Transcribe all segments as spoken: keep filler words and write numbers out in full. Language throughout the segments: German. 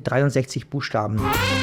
dreiundsechzig Buchstaben.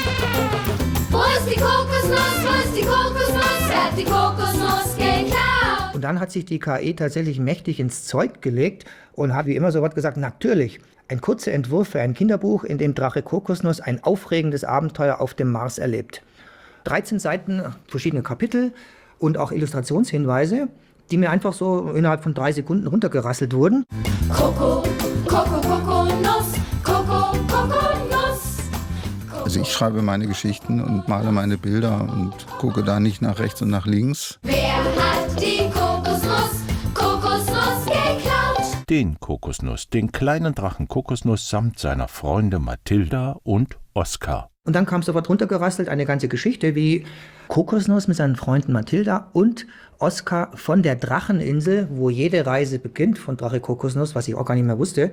Wo ist die Kokosnuss, wo ist die Kokosnuss, wer hat die Kokosnuss geklaut? Und dann hat sich die K I tatsächlich mächtig ins Zeug gelegt und hat wie immer sofort gesagt, natürlich, ein kurzer Entwurf für ein Kinderbuch, in dem Drache Kokosnuss ein aufregendes Abenteuer auf dem Mars erlebt. dreizehn Seiten, verschiedene Kapitel und auch Illustrationshinweise, die mir einfach so innerhalb von drei Sekunden runtergerasselt wurden. Koko, Koko, Kokonuss, Koko, Kokonuss. Also ich schreibe meine Geschichten und male meine Bilder und gucke da nicht nach rechts und nach links. Wer hat die Kokosnuss, Kokosnuss geklaut? Den Kokosnuss, den kleinen Drachen Kokosnuss samt seiner Freunde Mathilda und Oskar. Und dann kam sofort runtergerasselt eine ganze Geschichte, wie Kokosnuss mit seinen Freunden Mathilda und Oskar von der Dracheninsel, wo jede Reise beginnt, von Drache Kokosnuss, was ich auch gar nicht mehr wusste,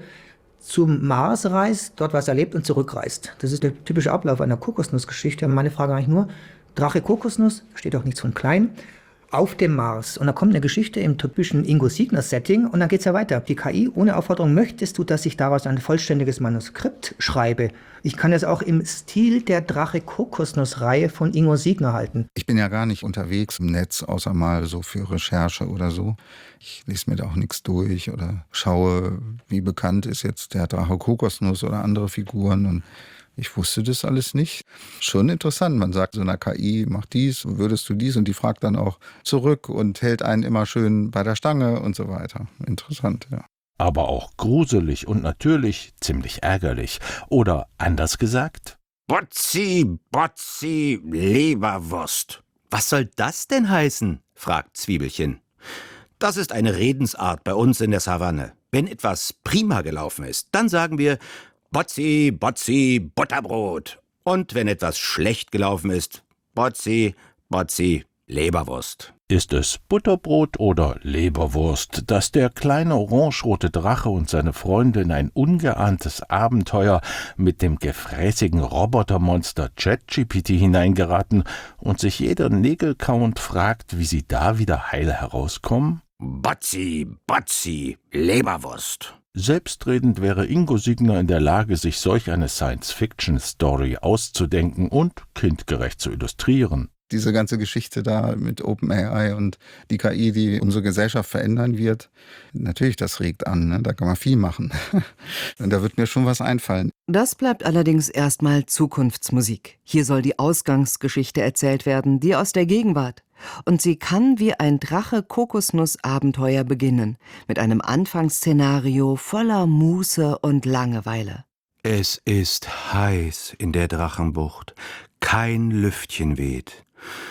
zum Mars reist, dort was erlebt und zurückreist. Das ist der typische Ablauf einer Kokosnussgeschichte. Und meine Frage eigentlich nur, Drache Kokosnuss, steht auch nichts von klein, auf dem Mars. Und da kommt eine Geschichte im typischen Ingo-Signer-Setting und dann geht's ja weiter. Die K I ohne Aufforderung, möchtest du, dass ich daraus ein vollständiges Manuskript schreibe? Ich kann es auch im Stil der Drache-Kokosnuss-Reihe von Ingo Signer halten. Ich bin ja gar nicht unterwegs im Netz, außer mal so für Recherche oder so. Ich lese mir da auch nichts durch oder schaue, wie bekannt ist jetzt der Drache Kokosnuss oder andere Figuren. Und ich wusste das alles nicht. Schon interessant. Man sagt so einer K I, mach dies, würdest du dies? Und die fragt dann auch zurück und hält einen immer schön bei der Stange und so weiter. Interessant, ja. Aber auch gruselig und natürlich ziemlich ärgerlich. Oder anders gesagt: Botzi, Botzi, Leberwurst. Was soll das denn heißen? Fragt Zwiebelchen. Das ist eine Redensart bei uns in der Savanne. Wenn etwas prima gelaufen ist, dann sagen wir Botzi, Botzi, Butterbrot. Und wenn etwas schlecht gelaufen ist, Botzi, Botzi, Leberwurst. Ist es Butterbrot oder Leberwurst, dass der kleine orangerote Drache und seine Freunde in ein ungeahntes Abenteuer mit dem gefräßigen Robotermonster ChatGPT hineingeraten und sich jeder nägelkauend fragt, wie sie da wieder heil herauskommen? Botzi, Botzi, Leberwurst. Selbstredend wäre Ingo Signer in der Lage, sich solch eine Science-Fiction-Story auszudenken und kindgerecht zu illustrieren. Diese ganze Geschichte da mit OpenAI und die K I, die unsere Gesellschaft verändern wird, natürlich, das regt an, ne? Da kann man viel machen. Und da wird mir schon was einfallen. Das bleibt allerdings erstmal Zukunftsmusik. Hier soll die Ausgangsgeschichte erzählt werden, die aus der Gegenwart. Und sie kann wie ein Drache-Kokosnuss-Abenteuer beginnen, mit einem Anfangsszenario voller Muße und Langeweile. Es ist heiß in der Drachenbucht. Kein Lüftchen weht.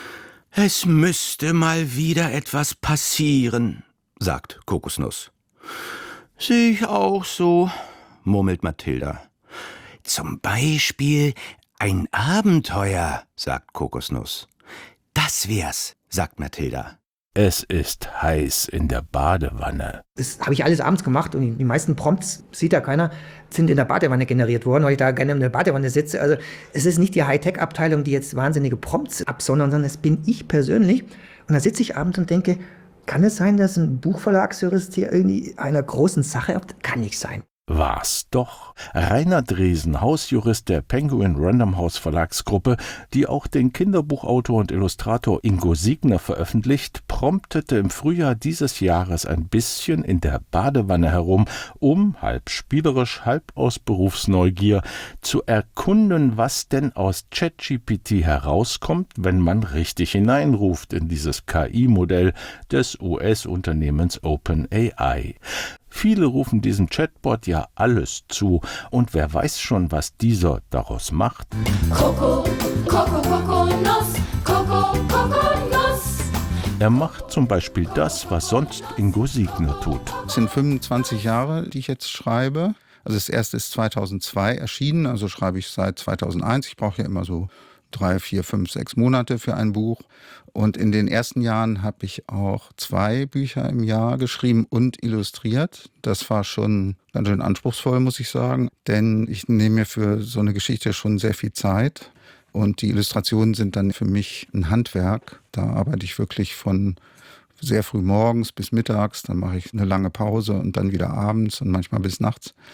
Es müsste mal wieder etwas passieren, sagt Kokosnuss. Sehe ich auch so, murmelt Mathilda. Zum Beispiel ein Abenteuer, sagt Kokosnuss. Das wär's, sagt Mathilda. Es ist heiß in der Badewanne. Das habe ich alles abends gemacht und die meisten Prompts, sieht ja keiner, sind in der Badewanne generiert worden, weil ich da gerne in der Badewanne sitze. Also es ist nicht die Hightech-Abteilung, die jetzt wahnsinnige Prompts absondern, sondern es bin ich persönlich. Und da sitze ich abends und denke, kann es sein, dass ein Buchverlagsjurist hier irgendwie einer großen Sache habt? Kann nicht sein. War's doch. Rainer Dresen, Hausjurist der Penguin Random House Verlagsgruppe, die auch den Kinderbuchautor und Illustrator Ingo Signer veröffentlicht, promptete im Frühjahr dieses Jahres ein bisschen in der Badewanne herum, um, halb spielerisch, halb aus Berufsneugier, zu erkunden, was denn aus ChatGPT herauskommt, wenn man richtig hineinruft in dieses K I-Modell des U S-Unternehmens OpenAI. Viele rufen diesem Chatbot ja alles zu, und wer weiß schon, was dieser daraus macht. Koko, Koko, Kokonuss, Koko, Kokonuss. Er macht zum Beispiel das, was sonst Ingo Signer tut. Es sind fünfundzwanzig Jahre, die ich jetzt schreibe. Also das erste ist zweitausendzwei erschienen, also schreibe ich seit zweitausendeins. Ich brauche ja immer so drei, vier, fünf, sechs Monate für ein Buch. Und in den ersten Jahren habe ich auch zwei Bücher im Jahr geschrieben und illustriert. Das war schon ganz schön anspruchsvoll, muss ich sagen. Denn ich nehme mir für so eine Geschichte schon sehr viel Zeit. Und die Illustrationen sind dann für mich ein Handwerk. Da arbeite ich wirklich von sehr früh morgens bis mittags. Dann mache ich eine lange Pause und dann wieder abends und manchmal bis nachts.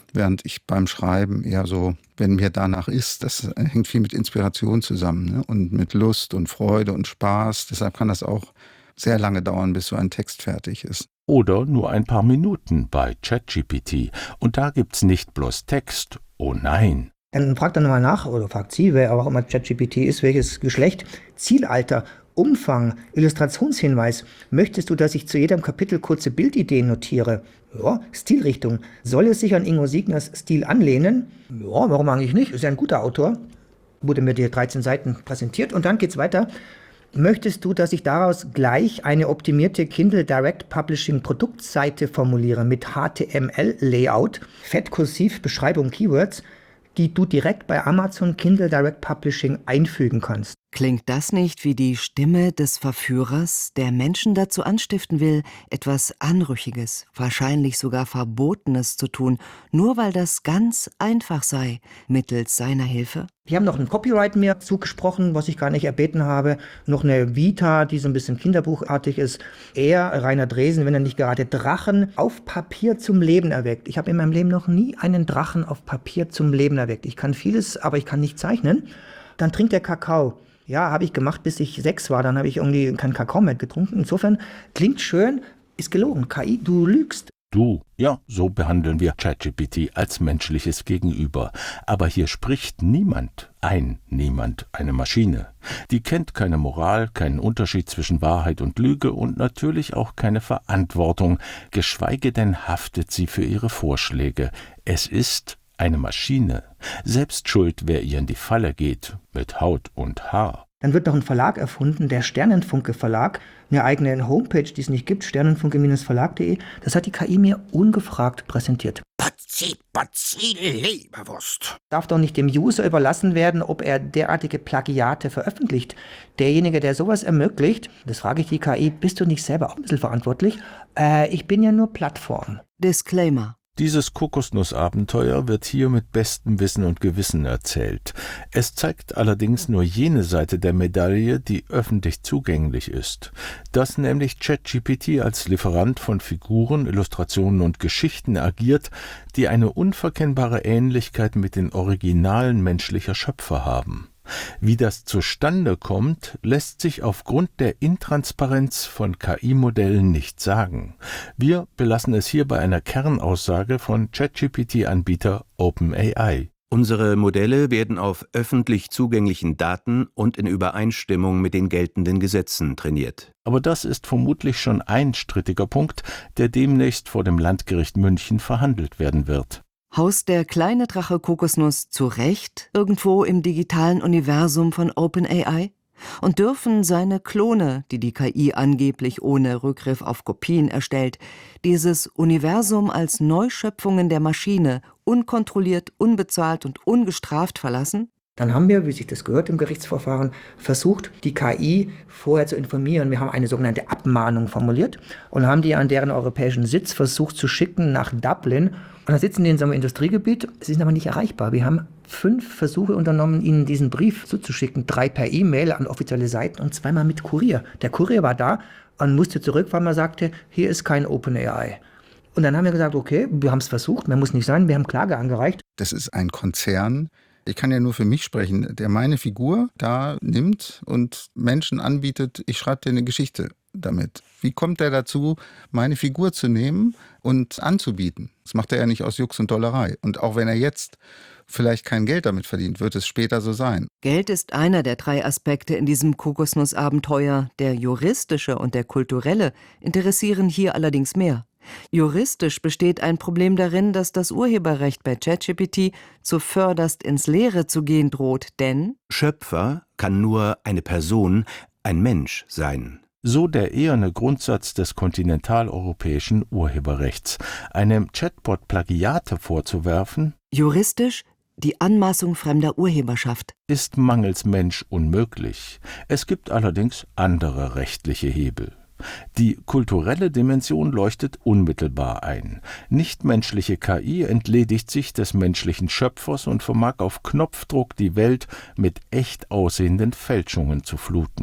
während ich beim Schreiben eher so, wenn mir danach ist, das hängt viel mit Inspiration zusammen, ne? Und mit Lust und Freude und Spaß. Deshalb kann das auch sehr lange dauern, bis so ein Text fertig ist. Oder nur ein paar Minuten bei ChatGPT. Und da gibt's nicht bloß Text, oh nein. Dann fragt er nochmal nach, oder fragt sie, wer auch immer ChatGPT ist, welches Geschlecht, Zielalter, Umfang, Illustrationshinweis. Möchtest du, dass ich zu jedem Kapitel kurze Bildideen notiere? Ja, Stilrichtung. Soll es sich an Ingo Siegners Stil anlehnen? Ja, warum eigentlich nicht? Ist ja ein guter Autor. Wurde mir die dreizehn Seiten präsentiert und dann geht's weiter. Möchtest du, dass ich daraus gleich eine optimierte Kindle Direct Publishing Produktseite formuliere mit H T M L-Layout, Fettkursiv, Beschreibung, Keywords, die du direkt bei Amazon Kindle Direct Publishing einfügen kannst? Klingt das nicht wie die Stimme des Verführers, der Menschen dazu anstiften will, etwas Anrüchiges, wahrscheinlich sogar Verbotenes zu tun, nur weil das ganz einfach sei, mittels seiner Hilfe? Die haben noch ein Copyright mir zugesprochen, was ich gar nicht erbeten habe. Noch eine Vita, die so ein bisschen kinderbuchartig ist. Er, Rainer Dresen, wenn er nicht gerade Drachen auf Papier zum Leben erweckt. Ich habe in meinem Leben noch nie einen Drachen auf Papier zum Leben erweckt. Ich kann vieles, aber ich kann nicht zeichnen. Dann trinkt er Kakao. Ja, habe ich gemacht, bis ich sechs war. Dann habe ich irgendwie keinen Kakao mehr getrunken. Insofern klingt schön, ist gelogen. K I, du lügst. Du, ja, so behandeln wir ChatGPT als menschliches Gegenüber. Aber hier spricht niemand, ein Niemand, eine Maschine. Die kennt keine Moral, keinen Unterschied zwischen Wahrheit und Lüge und natürlich auch keine Verantwortung, geschweige denn haftet sie für ihre Vorschläge. Es ist eine Maschine. Selbst schuld, wer ihr in die Falle geht, mit Haut und Haar. Dann wird noch ein Verlag erfunden, der Sternenfunke Verlag, eine eigene Homepage, die es nicht gibt, sternenfunke Verlag punkt de. Das hat die K I mir ungefragt präsentiert. Potzi, potzi, Leberwurst. Darf doch nicht dem User überlassen werden, ob er derartige Plagiate veröffentlicht. Derjenige, der sowas ermöglicht, das frage ich die K I, bist du nicht selber auch ein bisschen verantwortlich? Äh, ich bin ja nur Plattform. Disclaimer. Dieses Kokosnussabenteuer wird hier mit bestem Wissen und Gewissen erzählt. Es zeigt allerdings nur jene Seite der Medaille, die öffentlich zugänglich ist. Dass nämlich ChatGPT als Lieferant von Figuren, Illustrationen und Geschichten agiert, die eine unverkennbare Ähnlichkeit mit den Originalen menschlicher Schöpfer haben. Wie das zustande kommt, lässt sich aufgrund der Intransparenz von K I-Modellen nicht sagen. Wir belassen es hier bei einer Kernaussage von ChatGPT-Anbieter OpenAI. Unsere Modelle werden auf öffentlich zugänglichen Daten und in Übereinstimmung mit den geltenden Gesetzen trainiert. Aber das ist vermutlich schon ein strittiger Punkt, der demnächst vor dem Landgericht München verhandelt werden wird. Haust der kleine Drache Kokosnuss zu Recht irgendwo im digitalen Universum von OpenAI? Und dürfen seine Klone, die die K I angeblich ohne Rückgriff auf Kopien erstellt, dieses Universum als Neuschöpfungen der Maschine unkontrolliert, unbezahlt und ungestraft verlassen? Dann haben wir, wie sich das gehört im Gerichtsverfahren, versucht, die K I vorher zu informieren. Wir haben eine sogenannte Abmahnung formuliert und haben die an deren europäischen Sitz versucht zu schicken nach Dublin. Und da sitzen die in so einem Industriegebiet, sie sind aber nicht erreichbar. Wir haben fünf Versuche unternommen, ihnen diesen Brief zuzuschicken, drei per E-Mail an offizielle Seiten und zweimal mit Kurier. Der Kurier war da und musste zurück, weil man sagte, hier ist kein OpenAI. Und dann haben wir gesagt, okay, wir haben es versucht, mehr muss nicht sein, wir haben Klage angereicht. Das ist ein Konzern. Ich kann ja nur für mich sprechen, der meine Figur da nimmt und Menschen anbietet, ich schreibe dir eine Geschichte damit. Wie kommt er dazu, meine Figur zu nehmen und anzubieten? Das macht er ja nicht aus Jux und Dollerei. Und auch wenn er jetzt vielleicht kein Geld damit verdient, wird es später so sein. Geld ist einer der drei Aspekte in diesem Kokosnussabenteuer. Der juristische und der kulturelle interessieren hier allerdings mehr. Juristisch besteht ein Problem darin, dass das Urheberrecht bei ChatGPT zuvörderst ins Leere zu gehen droht, denn Schöpfer kann nur eine Person, ein Mensch sein. So der eherne Grundsatz des kontinentaleuropäischen Urheberrechts. Einem Chatbot Plagiate vorzuwerfen, juristisch die Anmaßung fremder Urheberschaft, ist mangels Mensch unmöglich. Es gibt allerdings andere rechtliche Hebel. Die kulturelle Dimension leuchtet unmittelbar ein. Nichtmenschliche K I entledigt sich des menschlichen Schöpfers und vermag auf Knopfdruck die Welt mit echt aussehenden Fälschungen zu fluten.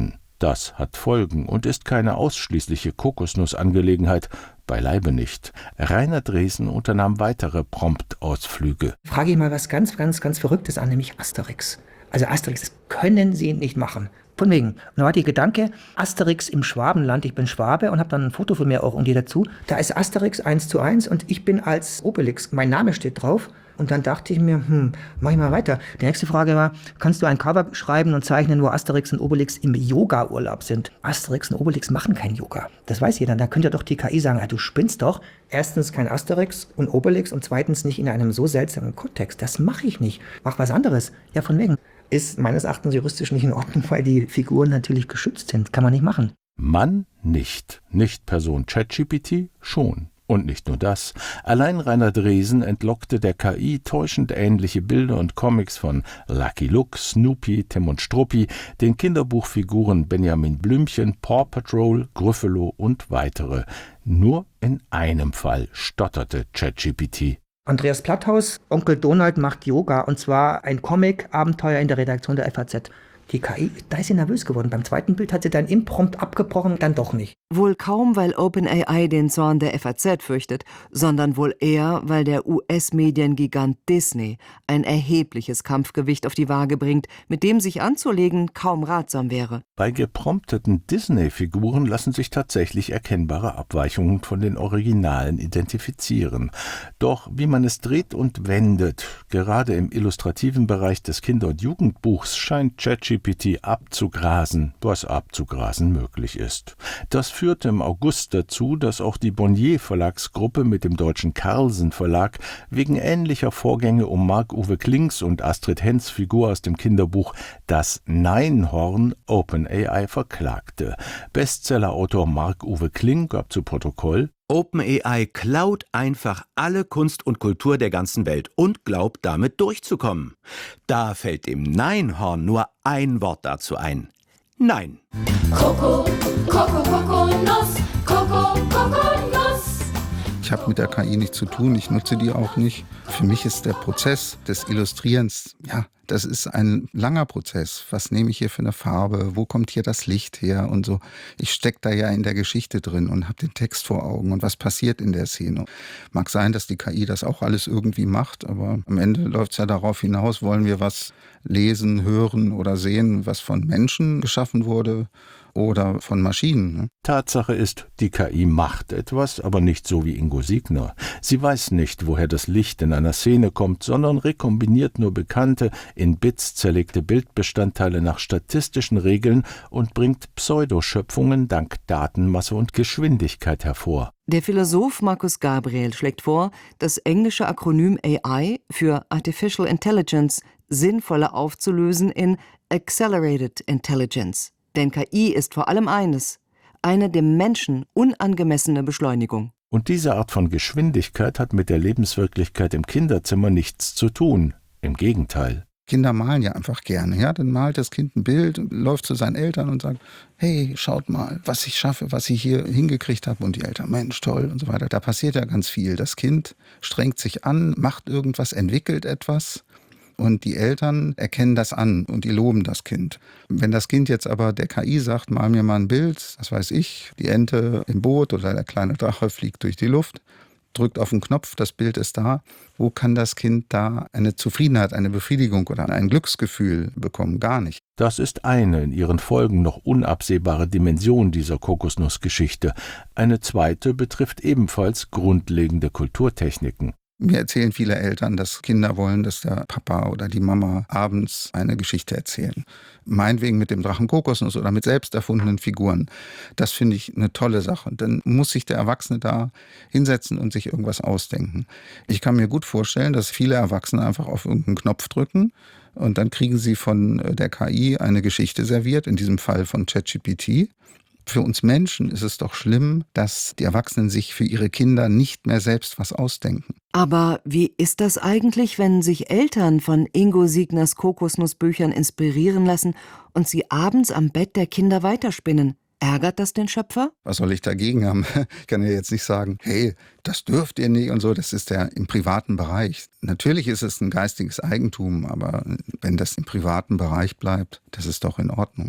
Das hat Folgen und ist keine ausschließliche Kokosnussangelegenheit, beileibe nicht. Rainer Dreesen unternahm weitere Promptausflüge. Frage ich mal was ganz, ganz, ganz Verrücktes an, nämlich Asterix. Also Asterix, das können Sie nicht machen. Von wegen. Und da war der Gedanke, Asterix im Schwabenland, ich bin Schwabe und habe dann ein Foto von mir auch irgendwie dazu. Da ist Asterix eins zu eins und ich bin als Obelix, mein Name steht drauf. Und dann dachte ich mir, hm, mach ich mal weiter. Die nächste Frage war, kannst du ein Cover schreiben und zeichnen, wo Asterix und Obelix im Yoga-Urlaub sind? Asterix und Obelix machen kein Yoga. Das weiß jeder. Da könnte doch die K I sagen, ja, du spinnst doch. Erstens kein Asterix und Obelix und zweitens nicht in einem so seltsamen Kontext. Das mache ich nicht. Mach was anderes. Ja, von wegen. Ist meines Erachtens juristisch nicht in Ordnung, weil die Figuren natürlich geschützt sind. Kann man nicht machen. Mann nicht. Nicht Person ChatGPT schon. Und nicht nur das. Allein Rainer Dreesen entlockte der K I täuschend ähnliche Bilder und Comics von Lucky Luke, Snoopy, Tim und Struppi, den Kinderbuchfiguren Benjamin Blümchen, Paw Patrol, Gryffalo und weitere. Nur in einem Fall stotterte ChatGPT. Andreas Platthaus, Onkel Donald macht Yoga und zwar ein Comic-Abenteuer in der Redaktion der F A Z. Die K I, da ist sie nervös geworden. Beim zweiten Bild hat sie dann imprompt abgebrochen, dann doch nicht. Wohl kaum, weil OpenAI den Zorn der F A Z fürchtet, sondern wohl eher, weil der U S-Mediengigant Disney ein erhebliches Kampfgewicht auf die Waage bringt, mit dem sich anzulegen kaum ratsam wäre. Bei geprompteten Disney-Figuren lassen sich tatsächlich erkennbare Abweichungen von den Originalen identifizieren. Doch wie man es dreht und wendet, gerade im illustrativen Bereich des Kinder- und Jugendbuchs scheint ChatGPT abzugrasen, was abzugrasen möglich ist. Das führte im August dazu, dass auch die Bonnier Verlagsgruppe mit dem deutschen Carlsen Verlag wegen ähnlicher Vorgänge um Marc-Uwe Klings und Astrid Hens Figur aus dem Kinderbuch Das Neinhorn OpenAI verklagte. Bestsellerautor Marc-Uwe Kling gab zu Protokoll: OpenAI klaut einfach alle Kunst und Kultur der ganzen Welt und glaubt damit durchzukommen. Da fällt dem Neinhorn nur ein Wort dazu ein. Nein. Coco, Coco, Kokosnuss, Coco, Kokosnuss. Ich habe mit der K I nichts zu tun, ich nutze die auch nicht. Für mich ist der Prozess des Illustrierens, ja, das ist ein langer Prozess. Was nehme ich hier für eine Farbe? Wo kommt hier das Licht her? Und so. Ich stecke da ja in der Geschichte drin und habe den Text vor Augen und was passiert in der Szene. Mag sein, dass die K I das auch alles irgendwie macht, aber am Ende läuft es ja darauf hinaus, wollen wir was lesen, hören oder sehen, was von Menschen geschaffen wurde oder von Maschinen. Ne? Tatsache ist, die K I macht etwas, aber nicht so wie Ingo Siegner. Sie weiß nicht, woher das Licht in einer Szene kommt, sondern rekombiniert nur bekannte, in Bits zerlegte Bildbestandteile nach statistischen Regeln und bringt Pseudoschöpfungen dank Datenmasse und Geschwindigkeit hervor. Der Philosoph Markus Gabriel schlägt vor, das englische Akronym A I für Artificial Intelligence sinnvoller aufzulösen in Accelerated Intelligence. Denn K I ist vor allem eines: eine dem Menschen unangemessene Beschleunigung. Und diese Art von Geschwindigkeit hat mit der Lebenswirklichkeit im Kinderzimmer nichts zu tun. Im Gegenteil. Kinder malen ja einfach gerne. Ja? Dann malt das Kind ein Bild und läuft zu seinen Eltern und sagt, hey, schaut mal, was ich schaffe, was ich hier hingekriegt habe. Und die Eltern, Mensch, toll und so weiter. Da passiert ja ganz viel. Das Kind strengt sich an, macht irgendwas, entwickelt etwas. Und die Eltern erkennen das an und die loben das Kind. Wenn das Kind jetzt aber der K I sagt, mal mir mal ein Bild, das weiß ich, die Ente im Boot oder der kleine Drache fliegt durch die Luft, drückt auf den Knopf, das Bild ist da. Wo kann das Kind da eine Zufriedenheit, eine Befriedigung oder ein Glücksgefühl bekommen? Gar nicht. Das ist eine in ihren Folgen noch unabsehbare Dimension dieser Kokosnussgeschichte. Eine zweite betrifft ebenfalls grundlegende Kulturtechniken. Mir erzählen viele Eltern, dass Kinder wollen, dass der Papa oder die Mama abends eine Geschichte erzählen. Meinetwegen mit dem Drachen Kokosnuss oder mit selbst erfundenen Figuren. Das finde ich eine tolle Sache. Dann muss sich der Erwachsene da hinsetzen und sich irgendwas ausdenken. Ich kann mir gut vorstellen, dass viele Erwachsene einfach auf irgendeinen Knopf drücken und dann kriegen sie von der K I eine Geschichte serviert, in diesem Fall von ChatGPT. Für uns Menschen ist es doch schlimm, dass die Erwachsenen sich für ihre Kinder nicht mehr selbst was ausdenken. Aber wie ist das eigentlich, wenn sich Eltern von Ingo Siegners Kokosnussbüchern inspirieren lassen und sie abends am Bett der Kinder weiterspinnen? Ärgert das den Schöpfer? Was soll ich dagegen haben? Ich kann ja jetzt nicht sagen, hey, das dürft ihr nicht und so, das ist ja im privaten Bereich. Natürlich ist es ein geistiges Eigentum, aber wenn das im privaten Bereich bleibt, das ist doch in Ordnung.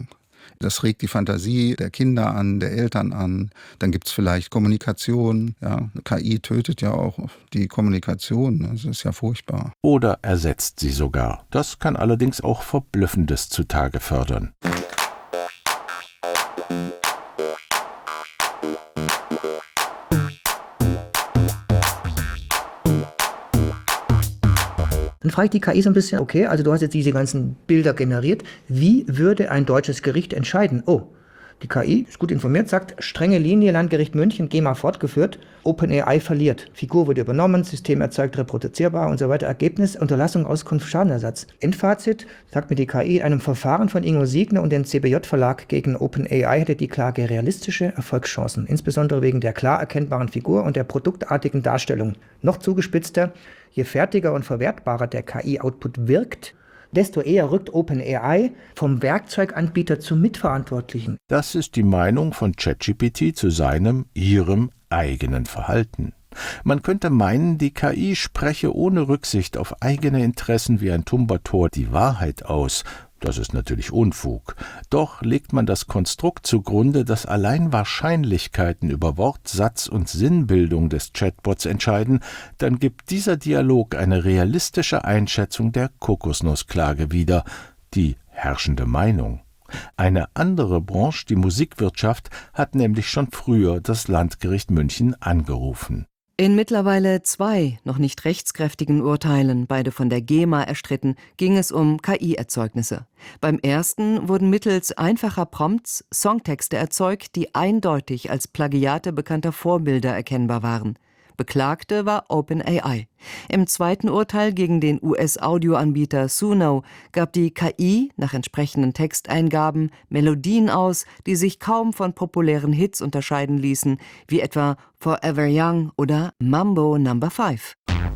Das regt die Fantasie der Kinder an, der Eltern an. Dann gibt es vielleicht Kommunikation. Ja, eine K I tötet ja auch die Kommunikation. Das ist ja furchtbar. Oder ersetzt sie sogar. Das kann allerdings auch Verblüffendes zutage fördern. Dann frage ich die K I so ein bisschen, okay, also du hast jetzt diese ganzen Bilder generiert. Wie würde ein deutsches Gericht entscheiden? Oh, die K I ist gut informiert, sagt, strenge Linie, Landgericht München, GEMA fortgeführt, OpenAI verliert. Figur wurde übernommen, System erzeugt reproduzierbar und so weiter. Ergebnis, Unterlassung, Auskunft, Schadenersatz. Endfazit, sagt mir die K I, in einem Verfahren von Ingo Siegner und dem C B J-Verlag gegen OpenAI hätte die Klage realistische Erfolgschancen, insbesondere wegen der klar erkennbaren Figur und der produktartigen Darstellung. Noch zugespitzter, je fertiger und verwertbarer der K I-Output wirkt, desto eher rückt OpenAI vom Werkzeuganbieter zum Mitverantwortlichen. Das ist die Meinung von ChatGPT zu seinem, ihrem eigenen Verhalten. Man könnte meinen, die K I spreche ohne Rücksicht auf eigene Interessen wie ein Tumbator die Wahrheit aus. Das ist natürlich Unfug. Doch legt man das Konstrukt zugrunde, dass allein Wahrscheinlichkeiten über Wort, Satz und Sinnbildung des Chatbots entscheiden, dann gibt dieser Dialog eine realistische Einschätzung der Kokosnussklage wieder, die herrschende Meinung. Eine andere Branche, die Musikwirtschaft, hat nämlich schon früher das Landgericht München angerufen. In mittlerweile zwei noch nicht rechtskräftigen Urteilen, beide von der GEMA erstritten, ging es um K I-Erzeugnisse. Beim ersten wurden mittels einfacher Prompts Songtexte erzeugt, die eindeutig als Plagiate bekannter Vorbilder erkennbar waren. Beklagte war OpenAI. Im zweiten Urteil gegen den U S-Audioanbieter Suno gab die K I nach entsprechenden Texteingaben Melodien aus, die sich kaum von populären Hits unterscheiden ließen, wie etwa Forever Young oder Mambo Number Five.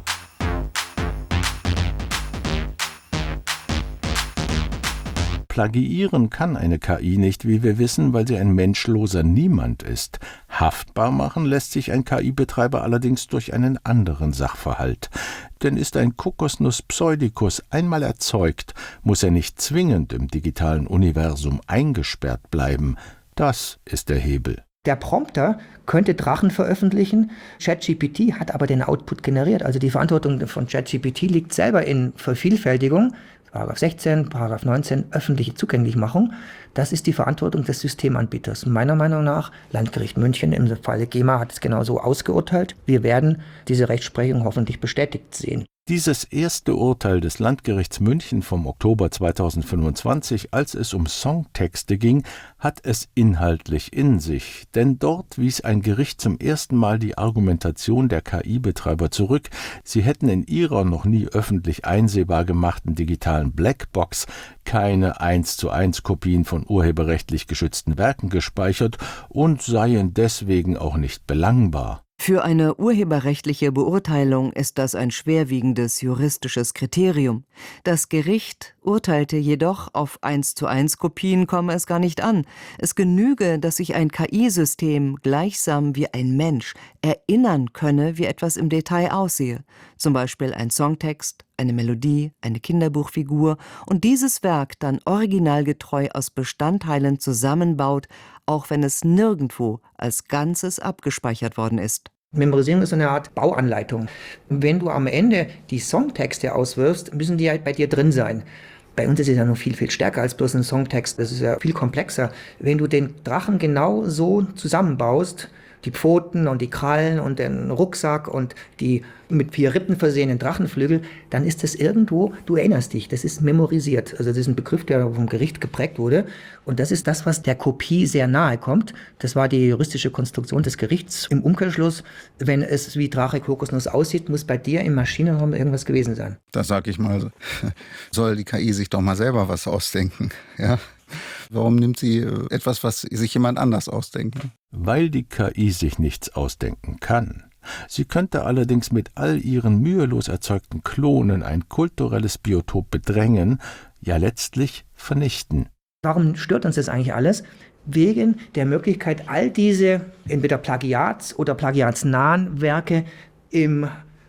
Plagiieren kann eine K I nicht, wie wir wissen, weil sie ein menschloser Niemand ist. Haftbar machen lässt sich ein K I-Betreiber allerdings durch einen anderen Sachverhalt. Denn ist ein Kokosnuss pseudicus einmal erzeugt, muss er nicht zwingend im digitalen Universum eingesperrt bleiben. Das ist der Hebel. Der Prompter könnte Drachen veröffentlichen, ChatGPT hat aber den Output generiert. Also die Verantwortung von ChatGPT liegt selber in Vervielfältigung. Paragraph sechzehn, Paragraph neunzehn, öffentliche Zugänglichmachung. Das ist die Verantwortung des Systemanbieters. Meiner Meinung nach, Landgericht München im Falle GEMA hat es genauso ausgeurteilt. Wir werden diese Rechtsprechung hoffentlich bestätigt sehen. Dieses erste Urteil des Landgerichts München vom Oktober zweitausendfünfundzwanzig, als es um Songtexte ging, hat es inhaltlich in sich. Denn dort wies ein Gericht zum ersten Mal die Argumentation der K I-Betreiber zurück. Sie hätten in ihrer noch nie öffentlich einsehbar gemachten digitalen Blackbox keine eins zu eins Kopien von urheberrechtlich geschützten Werken gespeichert und seien deswegen auch nicht belangbar. Für eine urheberrechtliche Beurteilung ist das ein schwerwiegendes juristisches Kriterium. Das Gericht urteilte jedoch, auf eins zu eins Kopien komme es gar nicht an. Es genüge, dass sich ein K I-System gleichsam wie ein Mensch erinnern könne, wie etwas im Detail aussehe. Zum Beispiel ein Songtext, eine Melodie, eine Kinderbuchfigur und dieses Werk dann originalgetreu aus Bestandteilen zusammenbaut, auch wenn es nirgendwo als Ganzes abgespeichert worden ist. Memorisierung ist eine Art Bauanleitung. Wenn du am Ende die Songtexte auswirfst, müssen die halt bei dir drin sein. Bei uns ist es ja noch viel, viel stärker als bloß ein Songtext. Das ist ja viel komplexer. Wenn du den Drachen genau so zusammenbaust, die Pfoten und die Krallen und den Rucksack und die mit vier Rippen versehenen Drachenflügel, dann ist das irgendwo, du erinnerst dich, das ist memorisiert. Also das ist ein Begriff, der vom Gericht geprägt wurde. Und das ist das, was der Kopie sehr nahe kommt. Das war die juristische Konstruktion des Gerichts. Im Umkehrschluss, wenn es wie Drache Kokosnuss aussieht, muss bei dir im Maschinenraum irgendwas gewesen sein. Da sage ich mal, soll die K I sich doch mal selber was ausdenken, ja? Warum nimmt sie etwas, was sich jemand anders ausdenkt? Weil die K I sich nichts ausdenken kann. Sie könnte allerdings mit all ihren mühelos erzeugten Klonen ein kulturelles Biotop bedrängen, ja letztlich vernichten. Warum stört uns das eigentlich alles? Wegen der Möglichkeit, all diese entweder Plagiats- oder plagiatsnahen Werke im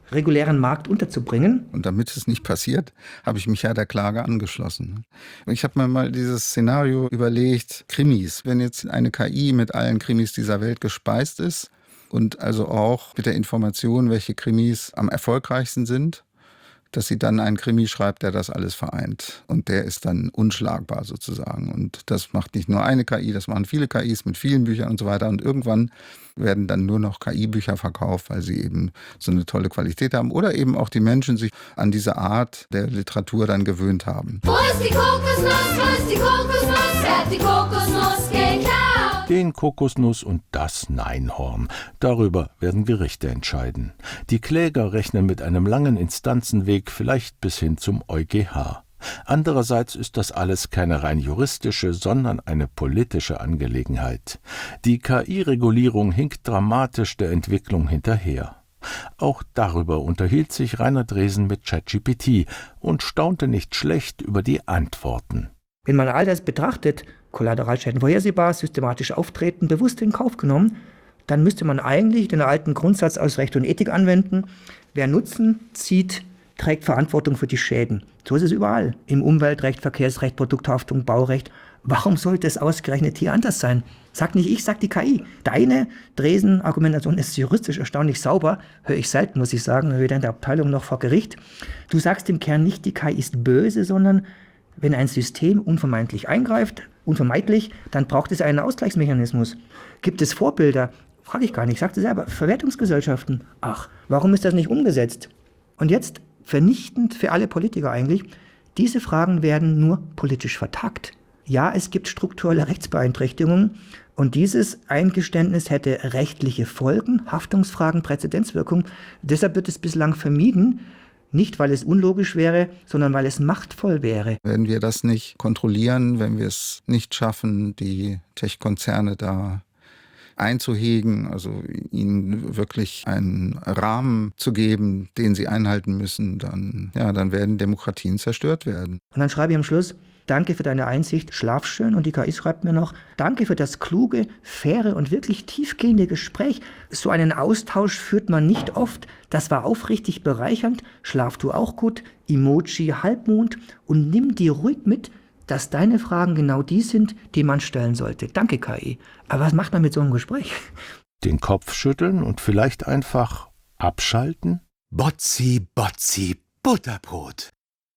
regulären Markt unterzubringen. Und damit es nicht passiert, habe ich mich ja der Klage angeschlossen. Ich habe mir mal dieses Szenario überlegt, Krimis. Wenn jetzt eine K I mit allen Krimis dieser Welt gespeist ist und also auch mit der Information, welche Krimis am erfolgreichsten sind, dass sie dann einen Krimi schreibt, der das alles vereint. Und der ist dann unschlagbar sozusagen. Und das macht nicht nur eine K I, das machen viele K Is mit vielen Büchern und so weiter. Und irgendwann werden dann nur noch K I-Bücher verkauft, weil sie eben so eine tolle Qualität haben. Oder eben auch die Menschen sich an diese Art der Literatur dann gewöhnt haben. Wo ist die Kokosnuss? Wo ist die Kokosnuss? Wer hat die Kokosnuss geklaut? Den Kokosnuss und das Neinhorn. Darüber werden Gerichte entscheiden. Die Kläger rechnen mit einem langen Instanzenweg, vielleicht bis hin zum E u G H. Andererseits ist das alles keine rein juristische, sondern eine politische Angelegenheit. Die K I-Regulierung hinkt dramatisch der Entwicklung hinterher. Auch darüber unterhielt sich Rainer Dresen mit ChatGPT und staunte nicht schlecht über die Antworten. Wenn man all das betrachtet, Kollateralschäden vorhersehbar, systematisch auftreten, bewusst in Kauf genommen, dann müsste man eigentlich den alten Grundsatz aus Recht und Ethik anwenden. Wer Nutzen zieht, trägt Verantwortung für die Schäden. So ist es überall. Im Umweltrecht, Verkehrsrecht, Produkthaftung, Baurecht. Warum sollte es ausgerechnet hier anders sein? Sag nicht ich, sag die K I. Deine Dresen-Argumentation ist juristisch erstaunlich sauber. Höre ich selten, muss ich sagen, weder in der Abteilung noch vor Gericht. Du sagst im Kern nicht, die K I ist böse, sondern wenn ein System unvermeidlich eingreift, unvermeidlich, dann braucht es einen Ausgleichsmechanismus. Gibt es Vorbilder? Frage ich gar nicht, sagte selber. Verwertungsgesellschaften. Ach, warum ist das nicht umgesetzt? Und jetzt, vernichtend für alle Politiker eigentlich, diese Fragen werden nur politisch vertagt. Ja, es gibt strukturelle Rechtsbeeinträchtigungen und dieses Eingeständnis hätte rechtliche Folgen, Haftungsfragen, Präzedenzwirkung. Deshalb wird es bislang vermieden, nicht, weil es unlogisch wäre, sondern weil es machtvoll wäre. Wenn wir das nicht kontrollieren, wenn wir es nicht schaffen, die Tech-Konzerne da einzuhegen, also ihnen wirklich einen Rahmen zu geben, den sie einhalten müssen, dann, ja, dann werden Demokratien zerstört werden. Und dann schreibe ich am Schluss, danke für deine Einsicht, schlaf schön. Und die K I schreibt mir noch, danke für das kluge, faire und wirklich tiefgehende Gespräch. So einen Austausch führt man nicht oft. Das war aufrichtig bereichernd. Schlaf du auch gut, Emoji Halbmond und nimm dir ruhig mit, dass deine Fragen genau die sind, die man stellen sollte. Danke, K I. Aber was macht man mit so einem Gespräch? Den Kopf schütteln und vielleicht einfach abschalten? Botzi, Botzi, Butterbrot.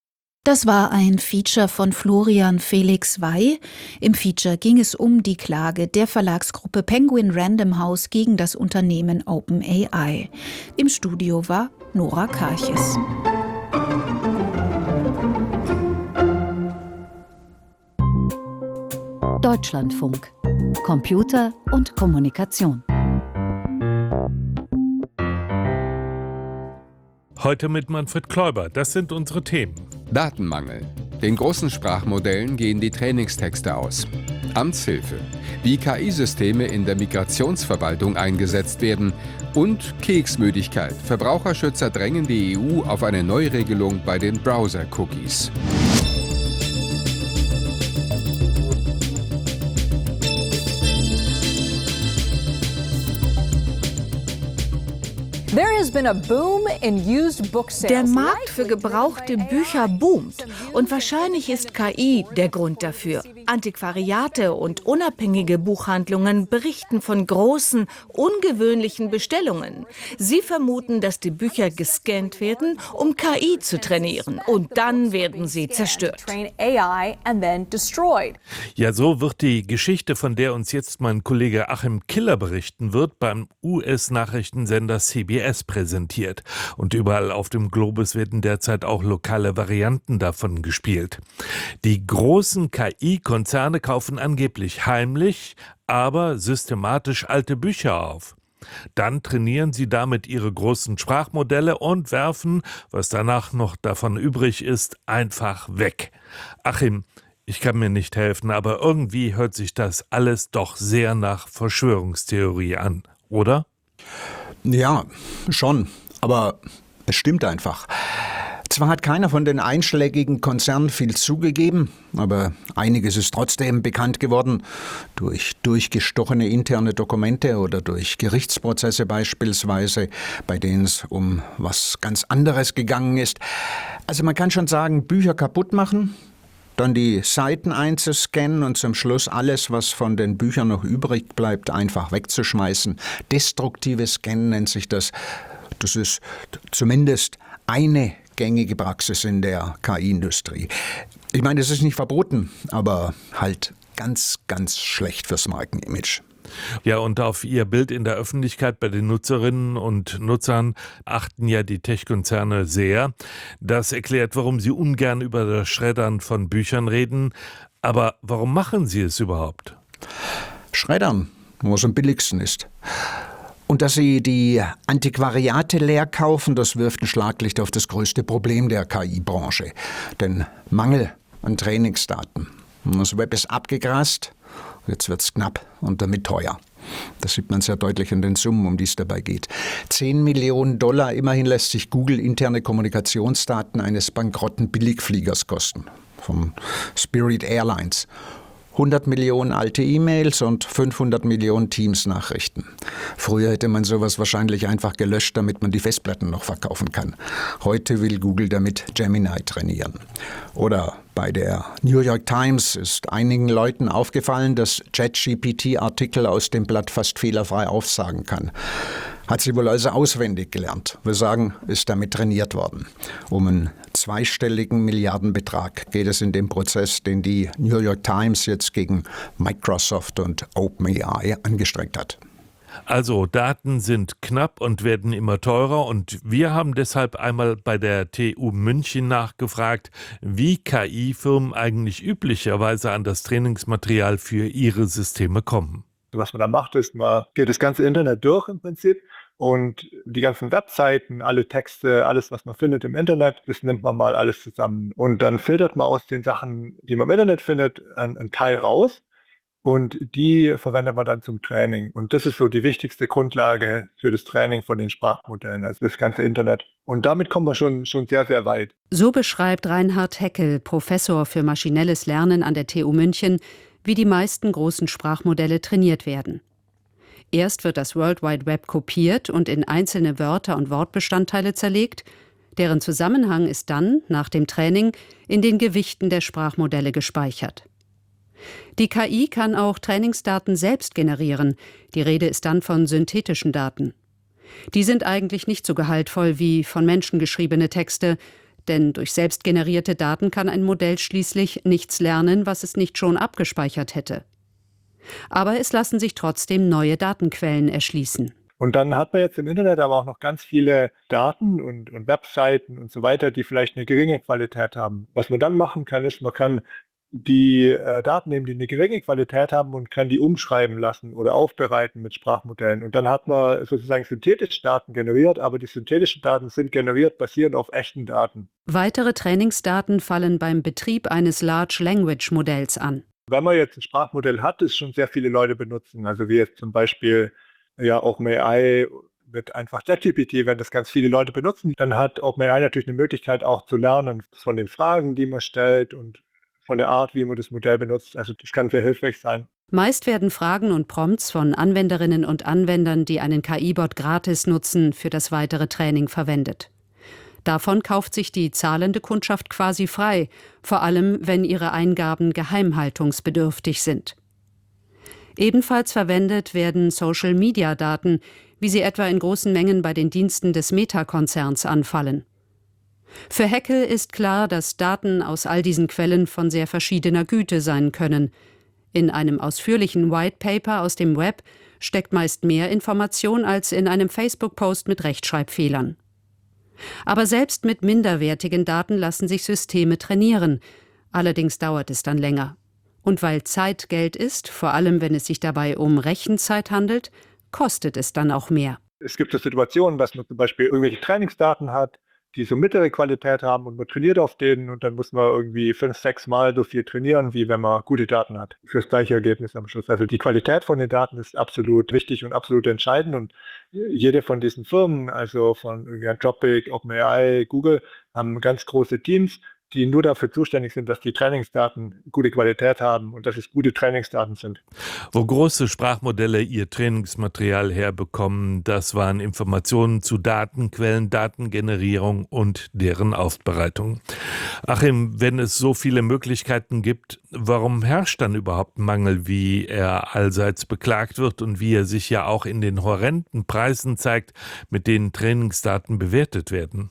Das war ein Feature von Florian Felix Wey. Im Feature ging es um die Klage der Verlagsgruppe Penguin Random House gegen das Unternehmen OpenAI. Im Studio war Nora Karches. Deutschlandfunk. Computer und Kommunikation. Heute mit Manfred Kläuber. Das sind unsere Themen. Datenmangel. Den großen Sprachmodellen gehen die Trainingstexte aus. Amtshilfe. Wie K I-Systeme in der Migrationsverwaltung eingesetzt werden. Und Keksmüdigkeit. Verbraucherschützer drängen die E U auf eine Neuregelung bei den Browser-Cookies. Der Markt für gebrauchte Bücher boomt und wahrscheinlich ist K I der Grund dafür. Antiquariate und unabhängige Buchhandlungen berichten von großen, ungewöhnlichen Bestellungen. Sie vermuten, dass die Bücher gescannt werden, um K I zu trainieren, und dann werden sie zerstört. Ja, so wird die Geschichte, von der uns jetzt mein Kollege Achim Killer berichten wird, beim U S-Nachrichtensender C B S präsentiert. Und überall auf dem Globus werden derzeit auch lokale Varianten davon gespielt. Die großen K I-Konzerne kaufen angeblich heimlich, aber systematisch alte Bücher auf. Dann trainieren sie damit ihre großen Sprachmodelle und werfen, was danach noch davon übrig ist, einfach weg. Achim, ich kann mir nicht helfen, aber irgendwie hört sich das alles doch sehr nach Verschwörungstheorie an, oder? Ja, schon. Aber es stimmt einfach. Zwar hat keiner von den einschlägigen Konzernen viel zugegeben, aber einiges ist trotzdem bekannt geworden, durch durchgestochene interne Dokumente oder durch Gerichtsprozesse beispielsweise, bei denen es um was ganz anderes gegangen ist. Also man kann schon sagen, Bücher kaputt machen, dann die Seiten einzuscannen und zum Schluss alles, was von den Büchern noch übrig bleibt, einfach wegzuschmeißen. Destruktives Scannen nennt sich das. Das ist zumindest eine gängige Praxis in der K I-Industrie. Ich meine, das ist nicht verboten, aber halt ganz, ganz schlecht fürs Markenimage. Ja, und auf ihr Bild in der Öffentlichkeit bei den Nutzerinnen und Nutzern achten ja die Tech-Konzerne sehr. Das erklärt, warum sie ungern über das Schreddern von Büchern reden. Aber warum machen sie es überhaupt? Schreddern, wo es am billigsten ist. Und dass sie die Antiquariate leer kaufen, das wirft ein Schlaglicht auf das größte Problem der K I-Branche. Den Mangel an Trainingsdaten. Das Web ist abgegrast, jetzt wird es knapp und damit teuer. Das sieht man sehr deutlich in den Summen, um die es dabei geht. Zehn Millionen Dollar, immerhin lässt sich Google interne Kommunikationsdaten eines bankrotten Billigfliegers kosten. Vom Spirit Airlines. hundert Millionen alte E-Mails und fünfhundert Millionen Teams-Nachrichten. Früher hätte man sowas wahrscheinlich einfach gelöscht, damit man die Festplatten noch verkaufen kann. Heute will Google damit Gemini trainieren. Oder bei der New York Times ist einigen Leuten aufgefallen, dass ChatGPT-Artikel aus dem Blatt fast fehlerfrei aufsagen kann. Hat sie wohl also auswendig gelernt. Wir sagen, ist damit trainiert worden. Um einen zweistelligen Milliardenbetrag geht es in dem Prozess, den die New York Times jetzt gegen Microsoft und OpenAI angestrengt hat. Also Daten sind knapp und werden immer teurer und wir haben deshalb einmal bei der T U München nachgefragt, wie K I-Firmen eigentlich üblicherweise an das Trainingsmaterial für ihre Systeme kommen. Was man da macht, ist, man geht das ganze Internet durch im Prinzip und die ganzen Webseiten, alle Texte, alles, was man findet im Internet, das nimmt man mal alles zusammen. Und dann filtert man aus den Sachen, die man im Internet findet, einen, einen Teil raus und die verwendet man dann zum Training. Und das ist so die wichtigste Grundlage für das Training von den Sprachmodellen, also das ganze Internet. Und damit kommen wir schon, schon sehr, sehr weit. So beschreibt Reinhard Heckel, Professor für maschinelles Lernen an der T U München, wie die meisten großen Sprachmodelle trainiert werden. Erst wird das World Wide Web kopiert und in einzelne Wörter und Wortbestandteile zerlegt, deren Zusammenhang ist dann, nach dem Training, in den Gewichten der Sprachmodelle gespeichert. Die K I kann auch Trainingsdaten selbst generieren, die Rede ist dann von synthetischen Daten. Die sind eigentlich nicht so gehaltvoll wie von Menschen geschriebene Texte, denn durch selbst generierte Daten kann ein Modell schließlich nichts lernen, was es nicht schon abgespeichert hätte. Aber es lassen sich trotzdem neue Datenquellen erschließen. Und dann hat man jetzt im Internet aber auch noch ganz viele Daten und, und Webseiten und so weiter, die vielleicht eine geringe Qualität haben. Was man dann machen kann, ist, man kann die äh, Daten nehmen, die eine geringe Qualität haben und kann die umschreiben lassen oder aufbereiten mit Sprachmodellen. Und dann hat man sozusagen synthetische Daten generiert, aber die synthetischen Daten sind generiert basierend auf echten Daten. Weitere Trainingsdaten fallen beim Betrieb eines Large Language Modells an. Wenn man jetzt ein Sprachmodell hat, das schon sehr viele Leute benutzen, also wie jetzt zum Beispiel ja OpenAI mit einfach ChatGPT, wenn das ganz viele Leute benutzen, dann hat OpenAI natürlich eine Möglichkeit auch zu lernen von den Fragen, die man stellt und von der Art, wie man das Modell benutzt. Also das kann sehr hilfreich sein. Meist werden Fragen und Prompts von Anwenderinnen und Anwendern, die einen K I-Bot gratis nutzen, für das weitere Training verwendet. Davon kauft sich die zahlende Kundschaft quasi frei, vor allem wenn ihre Eingaben geheimhaltungsbedürftig sind. Ebenfalls verwendet werden Social-Media-Daten, wie sie etwa in großen Mengen bei den Diensten des Meta-Konzerns anfallen. Für Heckel ist klar, dass Daten aus all diesen Quellen von sehr verschiedener Güte sein können. In einem ausführlichen White Paper aus dem Web steckt meist mehr Information als in einem Facebook-Post mit Rechtschreibfehlern. Aber selbst mit minderwertigen Daten lassen sich Systeme trainieren. Allerdings dauert es dann länger. Und weil Zeit Geld ist, vor allem wenn es sich dabei um Rechenzeit handelt, kostet es dann auch mehr. Es gibt so Situationen, dass man zum Beispiel irgendwelche Trainingsdaten hat die so mittlere Qualität haben und man trainiert auf denen und dann muss man irgendwie fünf, sechs Mal so viel trainieren, wie wenn man gute Daten hat. Fürs gleiche Ergebnis am Schluss. Also die Qualität von den Daten ist absolut wichtig und absolut entscheidend und jede von diesen Firmen, also von Anthropic, OpenAI, Google, haben ganz große Teams, die nur dafür zuständig sind, dass die Trainingsdaten gute Qualität haben und dass es gute Trainingsdaten sind. Wo große Sprachmodelle ihr Trainingsmaterial herbekommen, das waren Informationen zu Datenquellen, Datengenerierung und deren Aufbereitung. Achim, wenn es so viele Möglichkeiten gibt, warum herrscht dann überhaupt Mangel, wie er allseits beklagt wird und wie er sich ja auch in den horrenden Preisen zeigt, mit denen Trainingsdaten bewertet werden?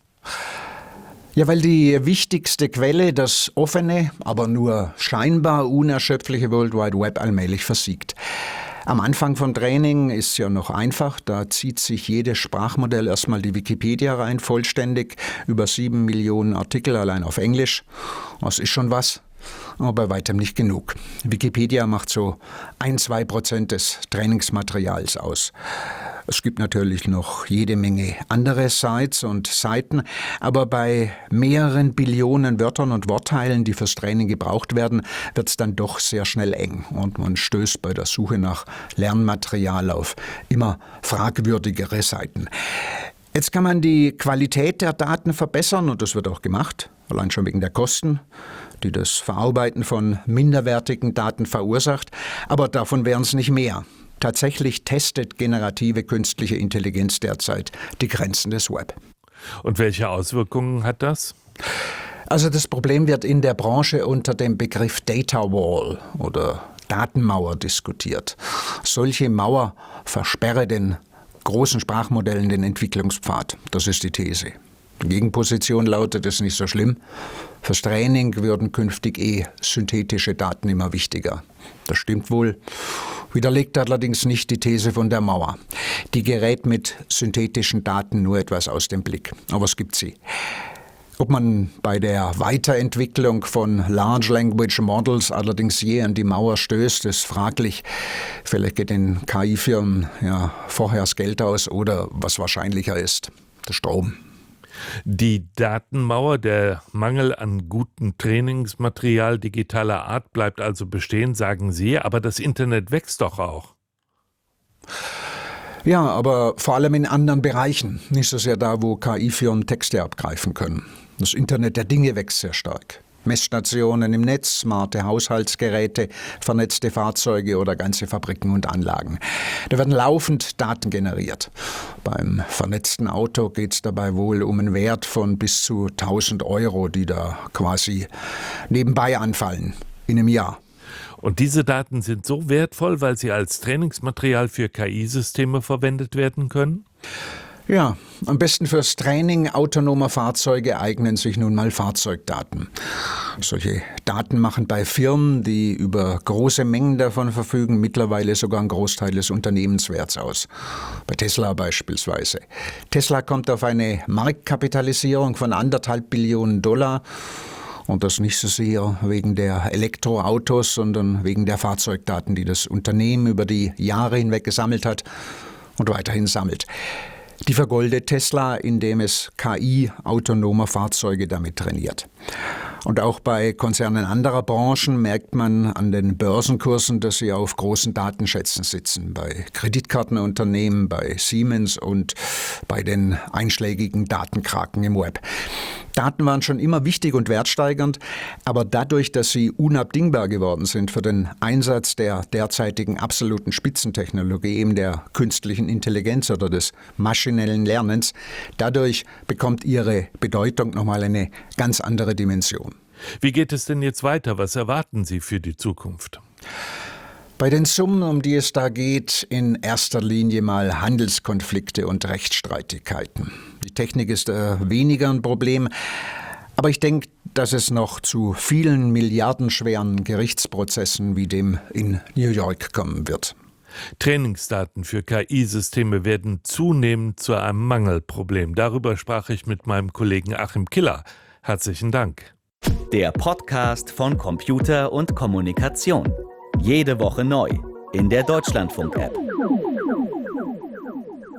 Ja, weil die wichtigste Quelle, das offene, aber nur scheinbar unerschöpfliche World Wide Web allmählich versiegt. Am Anfang vom Training ist es ja noch einfach, da zieht sich jedes Sprachmodell erstmal die Wikipedia rein, vollständig, über sieben Millionen Artikel allein auf Englisch. Das ist schon was, aber bei weitem nicht genug. Wikipedia macht so ein, zwei Prozent des Trainingsmaterials aus. Es gibt natürlich noch jede Menge andere Sites und Seiten, aber bei mehreren Billionen Wörtern und Wortteilen, die fürs Training gebraucht werden, wird es dann doch sehr schnell eng und man stößt bei der Suche nach Lernmaterial auf immer fragwürdigere Seiten. Jetzt kann man die Qualität der Daten verbessern und das wird auch gemacht, allein schon wegen der Kosten, die das Verarbeiten von minderwertigen Daten verursacht, aber davon wären es nicht mehr. Tatsächlich testet generative künstliche Intelligenz derzeit die Grenzen des Web. Und welche Auswirkungen hat das? Also das Problem wird in der Branche unter dem Begriff Data Wall oder Datenmauer diskutiert. Solche Mauer versperre den großen Sprachmodellen den Entwicklungspfad. Das ist die These. Die Gegenposition lautet, es ist nicht so schlimm. Fürs Training würden künftig eh synthetische Daten immer wichtiger. Das stimmt wohl. Widerlegt allerdings nicht die These von der Mauer. Die gerät mit synthetischen Daten nur etwas aus dem Blick. Aber es gibt sie. Ob man bei der Weiterentwicklung von Large Language Models allerdings je an die Mauer stößt, ist fraglich. Vielleicht geht den K I-Firmen ja vorher das Geld aus oder, was wahrscheinlicher ist, der Strom. Die Datenmauer, der Mangel an gutem Trainingsmaterial digitaler Art bleibt also bestehen, sagen Sie, aber das Internet wächst doch auch. Ja, aber vor allem in anderen Bereichen, nicht so sehr da, wo K I-Firmen Texte abgreifen können. Das Internet der Dinge wächst sehr stark. Messstationen im Netz, smarte Haushaltsgeräte, vernetzte Fahrzeuge oder ganze Fabriken und Anlagen. Da werden laufend Daten generiert. Beim vernetzten Auto geht es dabei wohl um einen Wert von bis zu tausend Euro, die da quasi nebenbei anfallen in einem Jahr. Und diese Daten sind so wertvoll, weil sie als Trainingsmaterial für K I-Systeme verwendet werden können? Ja, am besten fürs Training autonomer Fahrzeuge eignen sich nun mal Fahrzeugdaten. Solche Daten machen bei Firmen, die über große Mengen davon verfügen, mittlerweile sogar einen Großteil des Unternehmenswerts aus. Bei Tesla beispielsweise. Tesla kommt auf eine Marktkapitalisierung von anderthalb Billionen Dollar. Und das nicht so sehr wegen der Elektroautos, sondern wegen der Fahrzeugdaten, die das Unternehmen über die Jahre hinweg gesammelt hat und weiterhin sammelt. Die vergoldet Tesla, indem es K I-autonomer Fahrzeuge damit trainiert. Und auch bei Konzernen anderer Branchen merkt man an den Börsenkursen, dass sie auf großen Datenschätzen sitzen. Bei Kreditkartenunternehmen, bei Siemens und bei den einschlägigen Datenkraken im Web. Daten waren schon immer wichtig und wertsteigernd, aber dadurch, dass sie unabdingbar geworden sind für den Einsatz der derzeitigen absoluten Spitzentechnologie, eben der künstlichen Intelligenz oder des maschinellen Lernens, dadurch bekommt ihre Bedeutung nochmal eine ganz andere Dimension. Wie geht es denn jetzt weiter? Was erwarten Sie für die Zukunft? Bei den Summen, um die es da geht, in erster Linie mal Handelskonflikte und Rechtsstreitigkeiten. Die Technik ist äh, weniger ein Problem, aber ich denke, dass es noch zu vielen milliardenschweren Gerichtsprozessen wie dem in New York kommen wird. Trainingsdaten für K I-Systeme werden zunehmend zu einem Mangelproblem. Darüber sprach ich mit meinem Kollegen Achim Killer. Herzlichen Dank. Der Podcast von Computer und Kommunikation. Jede Woche neu in der Deutschlandfunk-App.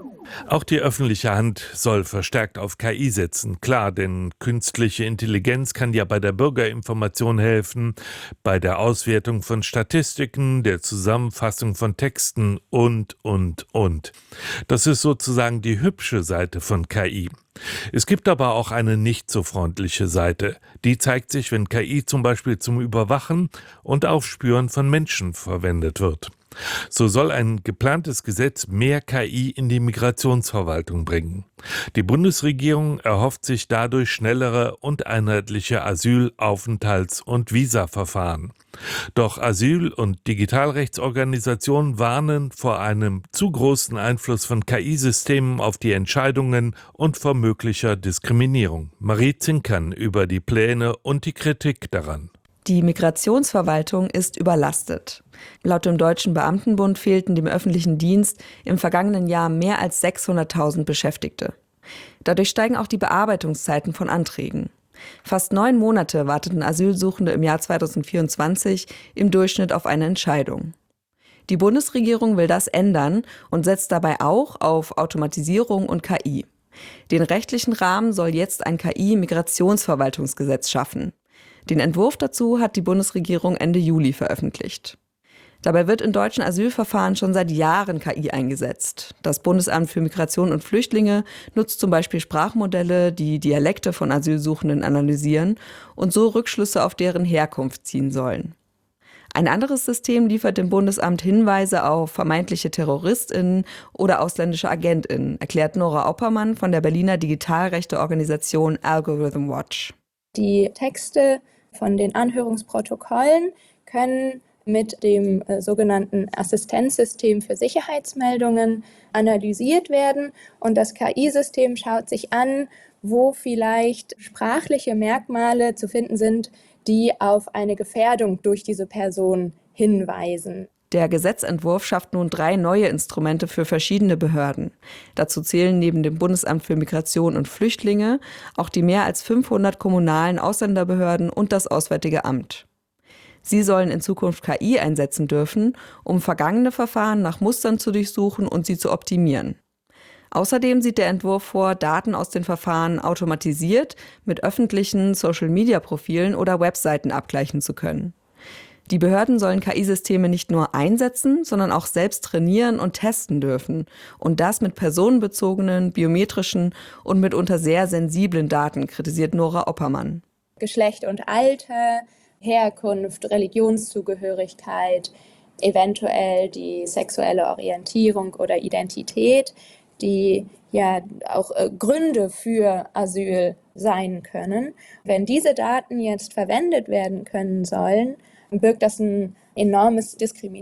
Auch die öffentliche Hand soll verstärkt auf K I setzen. Klar, denn künstliche Intelligenz kann ja bei der Bürgerinformation helfen, bei der Auswertung von Statistiken, der Zusammenfassung von Texten und, und, und. Das ist sozusagen die hübsche Seite von K I. Es gibt aber auch eine nicht so freundliche Seite. Die zeigt sich, wenn K I zum Beispiel zum Überwachen und Aufspüren von Menschen verwendet wird. So soll ein geplantes Gesetz mehr K I in die Migrationsverwaltung bringen. Die Bundesregierung erhofft sich dadurch schnellere und einheitliche Asyl-, Aufenthalts- und Visaverfahren. Doch Asyl- und Digitalrechtsorganisationen warnen vor einem zu großen Einfluss von K I-Systemen auf die Entscheidungen und vor möglicher Diskriminierung. Marie Zinkern über die Pläne und die Kritik daran. Die Migrationsverwaltung ist überlastet. Laut dem Deutschen Beamtenbund fehlten dem öffentlichen Dienst im vergangenen Jahr mehr als sechshunderttausend Beschäftigte. Dadurch steigen auch die Bearbeitungszeiten von Anträgen. Fast neun Monate warteten Asylsuchende im Jahr zweitausendvierundzwanzig im Durchschnitt auf eine Entscheidung. Die Bundesregierung will das ändern und setzt dabei auch auf Automatisierung und K I. Den rechtlichen Rahmen soll jetzt ein K I-Migrationsverwaltungsgesetz schaffen. Den Entwurf dazu hat die Bundesregierung Ende Juli veröffentlicht. Dabei wird in deutschen Asylverfahren schon seit Jahren K I eingesetzt. Das Bundesamt für Migration und Flüchtlinge nutzt zum Beispiel Sprachmodelle, die Dialekte von Asylsuchenden analysieren und so Rückschlüsse auf deren Herkunft ziehen sollen. Ein anderes System liefert dem Bundesamt Hinweise auf vermeintliche TerroristInnen oder ausländische AgentInnen, erklärt Nora Oppermann von der Berliner Digitalrechte-Organisation Algorithm Watch. Die Texte von den Anhörungsprotokollen können mit dem äh, sogenannten Assistenzsystem für Sicherheitsmeldungen analysiert werden und das K I-System schaut sich an, wo vielleicht sprachliche Merkmale zu finden sind, die auf eine Gefährdung durch diese Person hinweisen. Der Gesetzentwurf schafft nun drei neue Instrumente für verschiedene Behörden. Dazu zählen neben dem Bundesamt für Migration und Flüchtlinge auch die mehr als fünfhundert kommunalen Ausländerbehörden und das Auswärtige Amt. Sie sollen in Zukunft K I einsetzen dürfen, um vergangene Verfahren nach Mustern zu durchsuchen und sie zu optimieren. Außerdem sieht der Entwurf vor, Daten aus den Verfahren automatisiert mit öffentlichen Social-Media-Profilen oder Webseiten abgleichen zu können. Die Behörden sollen K I-Systeme nicht nur einsetzen, sondern auch selbst trainieren und testen dürfen. Und das mit personenbezogenen, biometrischen und mitunter sehr sensiblen Daten, kritisiert Nora Oppermann. Geschlecht und Alter, Herkunft, Religionszugehörigkeit, eventuell die sexuelle Orientierung oder Identität, die ja auch äh, Gründe für Asyl sein können. Wenn diese Daten jetzt verwendet werden können sollen, birgt das ein enormes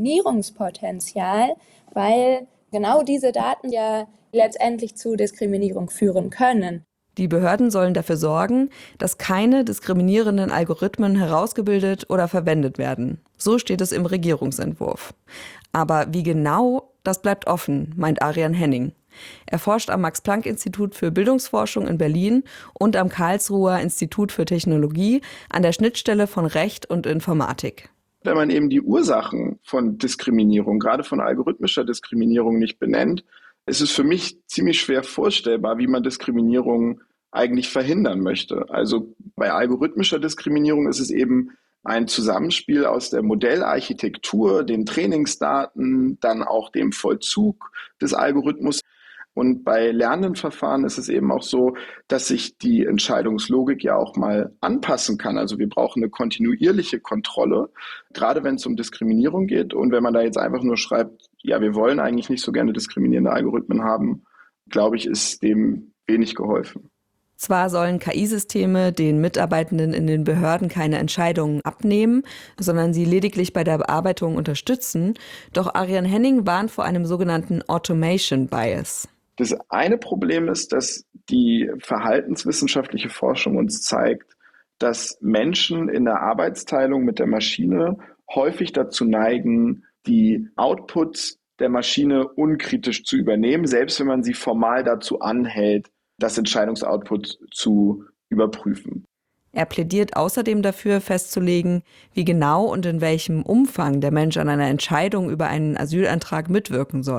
Diskriminierungspotenzial, weil genau diese Daten ja letztendlich zu Diskriminierung führen können. Die Behörden sollen dafür sorgen, dass keine diskriminierenden Algorithmen herausgebildet oder verwendet werden. So steht es im Regierungsentwurf. Aber wie genau, das bleibt offen, meint Arian Henning. Er forscht am Max-Planck-Institut für Bildungsforschung in Berlin und am Karlsruher Institut für Technologie an der Schnittstelle von Recht und Informatik. Wenn man eben die Ursachen von Diskriminierung, gerade von algorithmischer Diskriminierung nicht benennt, ist es für mich ziemlich schwer vorstellbar, wie man Diskriminierung eigentlich verhindern möchte. Also bei algorithmischer Diskriminierung ist es eben ein Zusammenspiel aus der Modellarchitektur, den Trainingsdaten, dann auch dem Vollzug des Algorithmus. Und bei lernenden Verfahren ist es eben auch so, dass sich die Entscheidungslogik ja auch mal anpassen kann. Also wir brauchen eine kontinuierliche Kontrolle, gerade wenn es um Diskriminierung geht. Und wenn man da jetzt einfach nur schreibt, ja, wir wollen eigentlich nicht so gerne diskriminierende Algorithmen haben, glaube ich, ist dem wenig geholfen. Zwar sollen K I-Systeme den Mitarbeitenden in den Behörden keine Entscheidungen abnehmen, sondern sie lediglich bei der Bearbeitung unterstützen, doch Arian Henning warnt vor einem sogenannten Automation Bias. Das eine Problem ist, dass die verhaltenswissenschaftliche Forschung uns zeigt, dass Menschen in der Arbeitsteilung mit der Maschine häufig dazu neigen, die Outputs der Maschine unkritisch zu übernehmen, selbst wenn man sie formal dazu anhält, das Entscheidungsoutput zu überprüfen. Er plädiert außerdem dafür, festzulegen, wie genau und in welchem Umfang der Mensch an einer Entscheidung über einen Asylantrag mitwirken soll.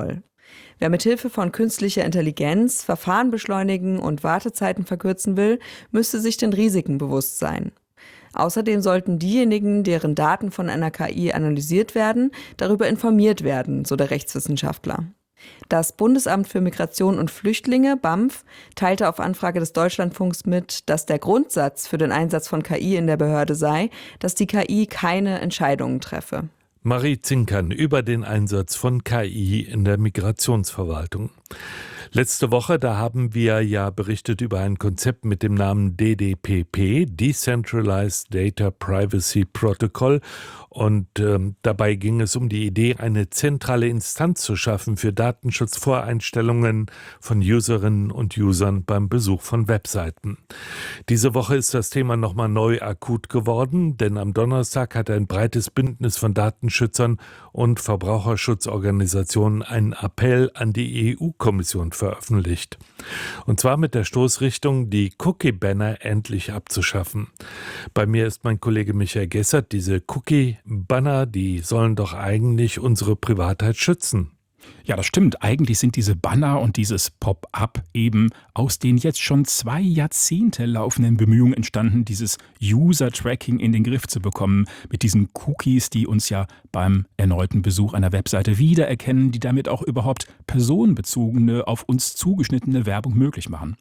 Wer mit Hilfe von künstlicher Intelligenz Verfahren beschleunigen und Wartezeiten verkürzen will, müsste sich den Risiken bewusst sein. Außerdem sollten diejenigen, deren Daten von einer K I analysiert werden, darüber informiert werden, so der Rechtswissenschaftler. Das Bundesamt für Migration und Flüchtlinge, B A M F, teilte auf Anfrage des Deutschlandfunks mit, dass der Grundsatz für den Einsatz von K I in der Behörde sei, dass die K I keine Entscheidungen treffe. Marie Zinkern über den Einsatz von K I in der Migrationsverwaltung. Letzte Woche, da haben wir ja berichtet über ein Konzept mit dem Namen D D P P, Decentralized Data Privacy Protocol. Und ähm, dabei ging es um die Idee, eine zentrale Instanz zu schaffen für Datenschutzvoreinstellungen von Userinnen und Usern beim Besuch von Webseiten. Diese Woche ist das Thema nochmal neu akut geworden, denn am Donnerstag hat ein breites Bündnis von Datenschützern und Verbraucherschutzorganisationen einen Appell an die E U-Kommission veröffentlicht. Und zwar mit der Stoßrichtung, die Cookie-Banner endlich abzuschaffen. Bei mir ist mein Kollege Michael Gessert. Diese Cookie-Banner, die sollen doch eigentlich unsere Privatheit schützen. Ja, das stimmt. Eigentlich sind diese Banner und dieses Pop-up eben aus den jetzt schon zwei Jahrzehnte laufenden Bemühungen entstanden, dieses User-Tracking in den Griff zu bekommen, mit diesen Cookies, die uns ja beim erneuten Besuch einer Webseite wiedererkennen, die damit auch überhaupt personenbezogene, auf uns zugeschnittene Werbung möglich machen.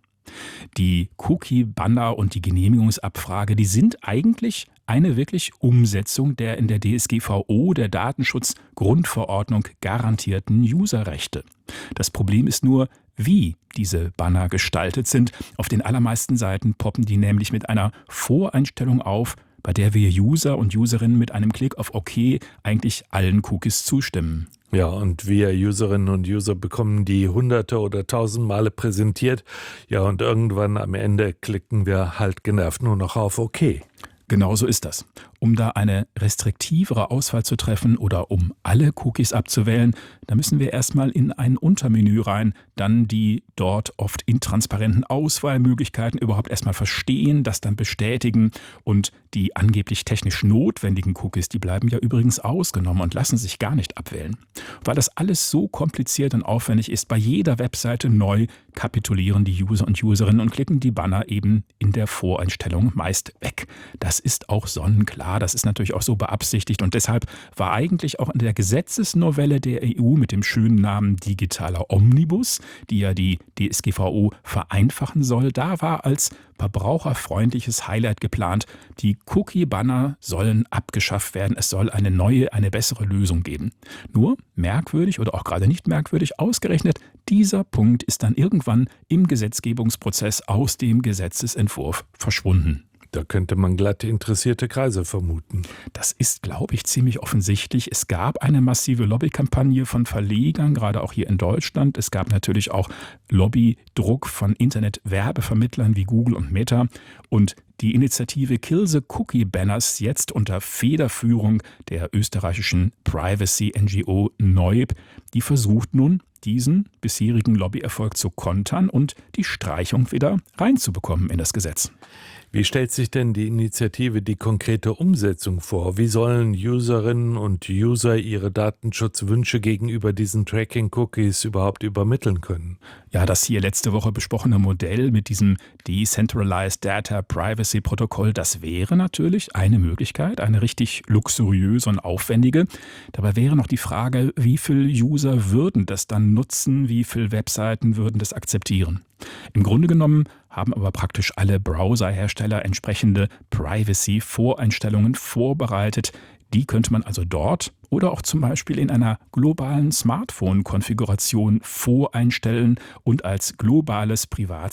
Die Cookie-Banner und die Genehmigungsabfrage, die sind eigentlich eine wirklich Umsetzung der in der D S G V O, der Datenschutzgrundverordnung, garantierten Userrechte. Das Problem ist nur, wie diese Banner gestaltet sind. Auf den allermeisten Seiten poppen die nämlich mit einer Voreinstellung auf, bei der wir User und Userinnen mit einem Klick auf OK eigentlich allen Cookies zustimmen. Ja, und wir Userinnen und User bekommen die hunderte oder tausend Male präsentiert. Ja, und irgendwann am Ende klicken wir halt genervt nur noch auf OK. Genau so ist das. Um da eine restriktivere Auswahl zu treffen oder um alle Cookies abzuwählen, da müssen wir erstmal in ein Untermenü rein, dann die dort oft intransparenten Auswahlmöglichkeiten überhaupt erstmal verstehen, das dann bestätigen und die angeblich technisch notwendigen Cookies, die bleiben ja übrigens ausgenommen und lassen sich gar nicht abwählen. Weil das alles so kompliziert und aufwendig ist, bei jeder Webseite neu kapitulieren die User und Userinnen und klicken die Banner eben in der Voreinstellung meist weg. Das ist auch sonnenklar. Das ist natürlich auch so beabsichtigt und deshalb war eigentlich auch in der Gesetzesnovelle der E U mit dem schönen Namen Digitaler Omnibus, die ja die D S G V O vereinfachen soll, da war als verbraucherfreundliches Highlight geplant, die Cookie-Banner sollen abgeschafft werden, es soll eine neue, eine bessere Lösung geben. Nur merkwürdig oder auch gerade nicht merkwürdig, ausgerechnet dieser Punkt ist dann irgendwann im Gesetzgebungsprozess aus dem Gesetzesentwurf verschwunden. Da könnte man glatt interessierte Kreise vermuten. Das ist, glaube ich, ziemlich offensichtlich. Es gab eine massive Lobbykampagne von Verlegern, gerade auch hier in Deutschland. Es gab natürlich auch Lobbydruck von Internetwerbevermittlern wie Google und Meta. Und die Initiative Kill the Cookie Banners, jetzt unter Federführung der österreichischen Privacy-N G O Neub, die versucht nun, diesen bisherigen Lobbyerfolg zu kontern und die Streichung wieder reinzubekommen in das Gesetz. Wie stellt sich denn die Initiative die konkrete Umsetzung vor? Wie sollen Userinnen und User ihre Datenschutzwünsche gegenüber diesen Tracking-Cookies überhaupt übermitteln können? Ja, das hier letzte Woche besprochene Modell mit diesem Decentralized Data Privacy Protokoll, das wäre natürlich eine Möglichkeit, eine richtig luxuriöse und aufwendige. Dabei wäre noch die Frage, wie viele User würden das dann nutzen, wie viele Webseiten würden das akzeptieren? Im Grunde genommen haben aber praktisch alle Browserhersteller entsprechende Privacy-Voreinstellungen vorbereitet. Die könnte man also dort oder auch zum Beispiel in einer globalen Smartphone-Konfiguration voreinstellen und als globales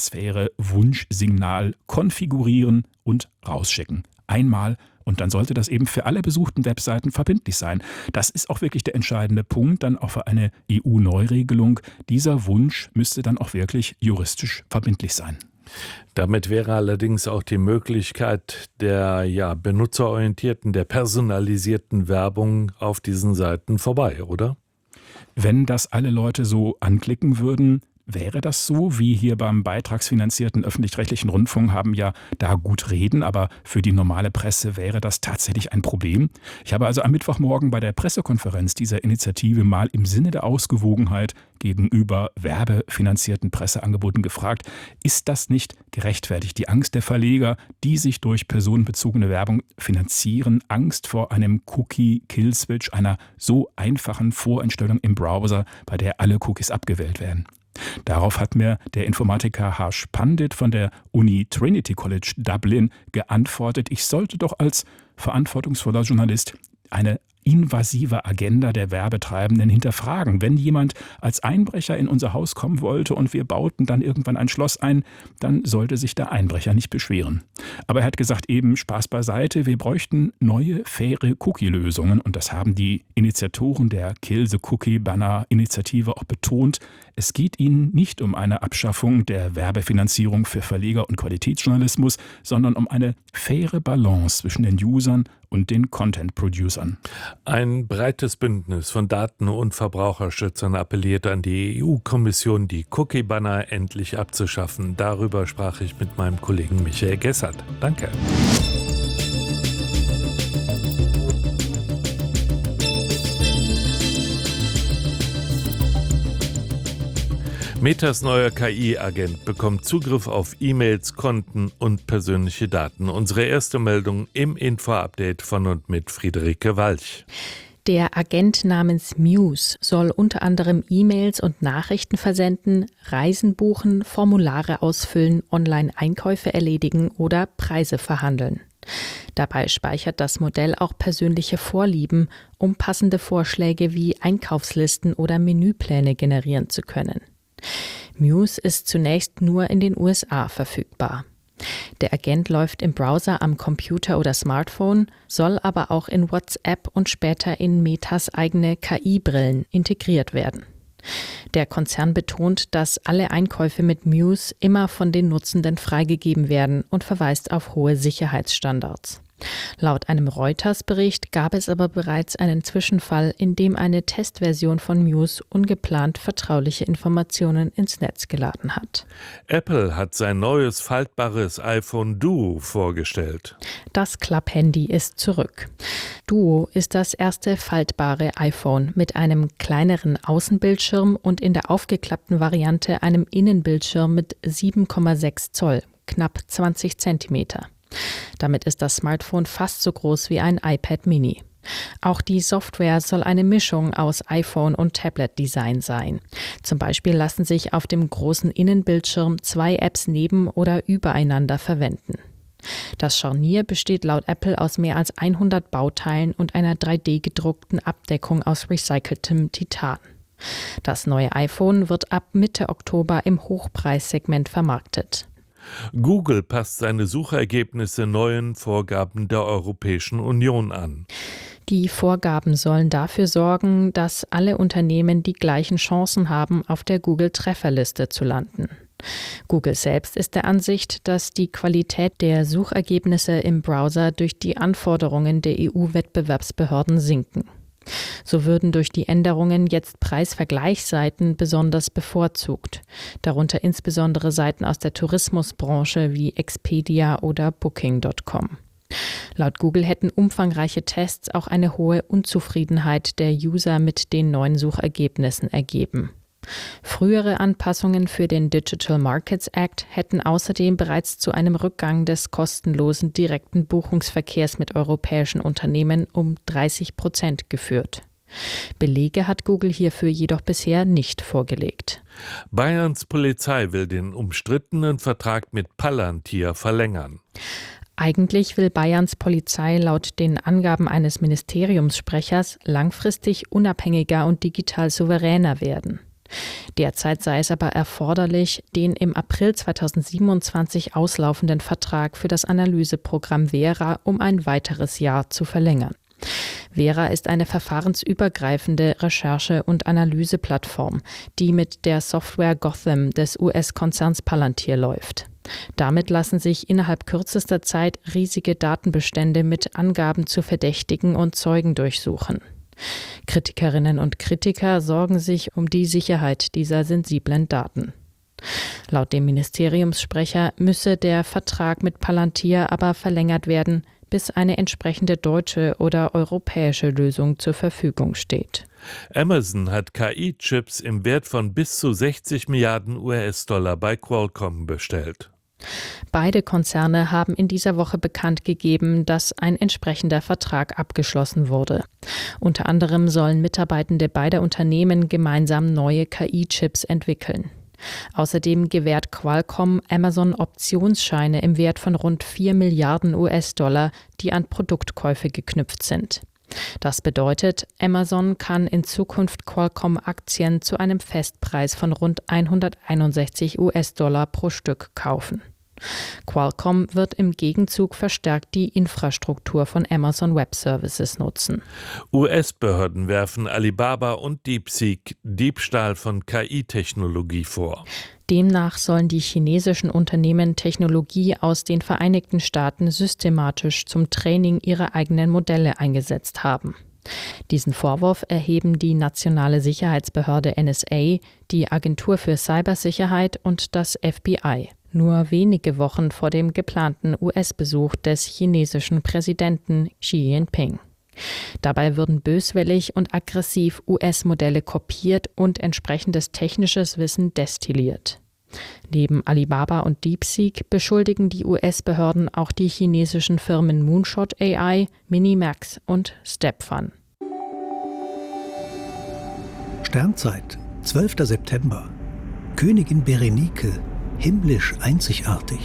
Privatsphäre-Wunschsignal konfigurieren und rausschicken. Einmal und dann sollte das eben für alle besuchten Webseiten verbindlich sein. Das ist auch wirklich der entscheidende Punkt, dann auch für eine E U-Neuregelung. Dieser Wunsch müsste dann auch wirklich juristisch verbindlich sein. Damit wäre allerdings auch die Möglichkeit der ja, benutzerorientierten, der personalisierten Werbung auf diesen Seiten vorbei, oder? Wenn das alle Leute so anklicken würden, wäre das so, wie hier beim beitragsfinanzierten öffentlich-rechtlichen Rundfunk haben ja da gut reden, aber für die normale Presse wäre das tatsächlich ein Problem. Ich habe also am Mittwochmorgen bei der Pressekonferenz dieser Initiative mal im Sinne der Ausgewogenheit gegenüber werbefinanzierten Presseangeboten gefragt, ist das nicht gerechtfertigt? Die Angst der Verleger, die sich durch personenbezogene Werbung finanzieren, Angst vor einem Cookie-Kill-Switch, einer so einfachen Voreinstellung im Browser, bei der alle Cookies abgewählt werden. Darauf hat mir der Informatiker Harsh Pandit von der Uni Trinity College Dublin geantwortet, ich sollte doch als verantwortungsvoller Journalist eine invasive Agenda der Werbetreibenden hinterfragen. Wenn jemand als Einbrecher in unser Haus kommen wollte und wir bauten dann irgendwann ein Schloss ein, dann sollte sich der Einbrecher nicht beschweren. Aber er hat gesagt, eben Spaß beiseite, wir bräuchten neue, faire Cookie-Lösungen und das haben die Initiatoren der Kill the Cookie Banner Initiative auch betont. Es geht ihnen nicht um eine Abschaffung der Werbefinanzierung für Verleger und Qualitätsjournalismus, sondern um eine faire Balance zwischen den Usern und den Content-Producern. Ein breites Bündnis von Daten- und Verbraucherschützern appelliert an die E U-Kommission, die Cookie-Banner endlich abzuschaffen. Darüber sprach ich mit meinem Kollegen Michael Gessert. Danke. Metas neuer K I-Agent bekommt Zugriff auf E-Mails, Konten und persönliche Daten. Unsere erste Meldung im Info-Update von und mit Friederike Walch. Der Agent namens Muse soll unter anderem E-Mails und Nachrichten versenden, Reisen buchen, Formulare ausfüllen, Online-Einkäufe erledigen oder Preise verhandeln. Dabei speichert das Modell auch persönliche Vorlieben, um passende Vorschläge wie Einkaufslisten oder Menüpläne generieren zu können. Muse ist zunächst nur in den U S A verfügbar. Der Agent läuft im Browser am Computer oder Smartphone, soll aber auch in WhatsApp und später in Metas eigene K I-Brillen integriert werden. Der Konzern betont, dass alle Einkäufe mit Muse immer von den Nutzenden freigegeben werden und verweist auf hohe Sicherheitsstandards. Laut einem Reuters-Bericht gab es aber bereits einen Zwischenfall, in dem eine Testversion von Muse ungeplant vertrauliche Informationen ins Netz geladen hat. Apple hat sein neues faltbares iPhone Duo vorgestellt. Das Klapp-Handy ist zurück. Duo ist das erste faltbare iPhone mit einem kleineren Außenbildschirm und in der aufgeklappten Variante einem Innenbildschirm mit sieben Komma sechs Zoll, knapp zwanzig Zentimeter. Damit ist das Smartphone fast so groß wie ein iPad Mini. Auch die Software soll eine Mischung aus iPhone- und Tablet-Design sein. Zum Beispiel lassen sich auf dem großen Innenbildschirm zwei Apps neben- oder übereinander verwenden. Das Scharnier besteht laut Apple aus mehr als hundert Bauteilen und einer drei D gedruckten Abdeckung aus recyceltem Titan. Das neue iPhone wird ab Mitte Oktober im Hochpreissegment vermarktet. Google passt seine Suchergebnisse neuen Vorgaben der Europäischen Union an. Die Vorgaben sollen dafür sorgen, dass alle Unternehmen die gleichen Chancen haben, auf der Google-Trefferliste zu landen. Google selbst ist der Ansicht, dass die Qualität der Suchergebnisse im Browser durch die Anforderungen der E U-Wettbewerbsbehörden sinken. So würden durch die Änderungen jetzt Preisvergleichsseiten besonders bevorzugt, darunter insbesondere Seiten aus der Tourismusbranche wie Expedia oder Booking Punkt com. Laut Google hätten umfangreiche Tests auch eine hohe Unzufriedenheit der User mit den neuen Suchergebnissen ergeben. Frühere Anpassungen für den Digital Markets Act hätten außerdem bereits zu einem Rückgang des kostenlosen direkten Buchungsverkehrs mit europäischen Unternehmen um dreißig Prozent geführt. Belege hat Google hierfür jedoch bisher nicht vorgelegt. Bayerns Polizei will den umstrittenen Vertrag mit Palantir verlängern. Eigentlich will Bayerns Polizei laut den Angaben eines Ministeriumssprechers langfristig unabhängiger und digital souveräner werden. Derzeit sei es aber erforderlich, den im April zweitausendsiebenundzwanzig auslaufenden Vertrag für das Analyseprogramm Vera um ein weiteres Jahr zu verlängern. Vera ist eine verfahrensübergreifende Recherche- und Analyseplattform, die mit der Software Gotham des U S-Konzerns Palantir läuft. Damit lassen sich innerhalb kürzester Zeit riesige Datenbestände mit Angaben zu Verdächtigen und Zeugen durchsuchen. Kritikerinnen und Kritiker sorgen sich um die Sicherheit dieser sensiblen Daten. Laut dem Ministeriumssprecher müsse der Vertrag mit Palantir aber verlängert werden, bis eine entsprechende deutsche oder europäische Lösung zur Verfügung steht. Amazon hat K I-Chips im Wert von bis zu sechzig Milliarden U S-Dollar bei Qualcomm bestellt. Beide Konzerne haben in dieser Woche bekannt gegeben, dass ein entsprechender Vertrag abgeschlossen wurde. Unter anderem sollen Mitarbeitende beider Unternehmen gemeinsam neue K I-Chips entwickeln. Außerdem gewährt Qualcomm Amazon Optionsscheine im Wert von rund vier Milliarden U S-Dollar, die an Produktkäufe geknüpft sind. Das bedeutet, Amazon kann in Zukunft Qualcomm-Aktien zu einem Festpreis von rund hunderteinundsechzig U S-Dollar pro Stück kaufen. Qualcomm wird im Gegenzug verstärkt die Infrastruktur von Amazon Web Services nutzen. U S-Behörden werfen Alibaba und DeepSeek Diebstahl von K I-Technologie vor. Demnach sollen die chinesischen Unternehmen Technologie aus den Vereinigten Staaten systematisch zum Training ihrer eigenen Modelle eingesetzt haben. Diesen Vorwurf erheben die nationale Sicherheitsbehörde N S A, die Agentur für Cybersicherheit und das F B I. Nur wenige Wochen vor dem geplanten U S-Besuch des chinesischen Präsidenten Xi Jinping. Dabei würden böswillig und aggressiv U S-Modelle kopiert und entsprechendes technisches Wissen destilliert. Neben Alibaba und DeepSeek beschuldigen die U S-Behörden auch die chinesischen Firmen Moonshot A I, Minimax und StepFun. Sternzeit, zwölfter September. Königin Berenike, himmlisch einzigartig.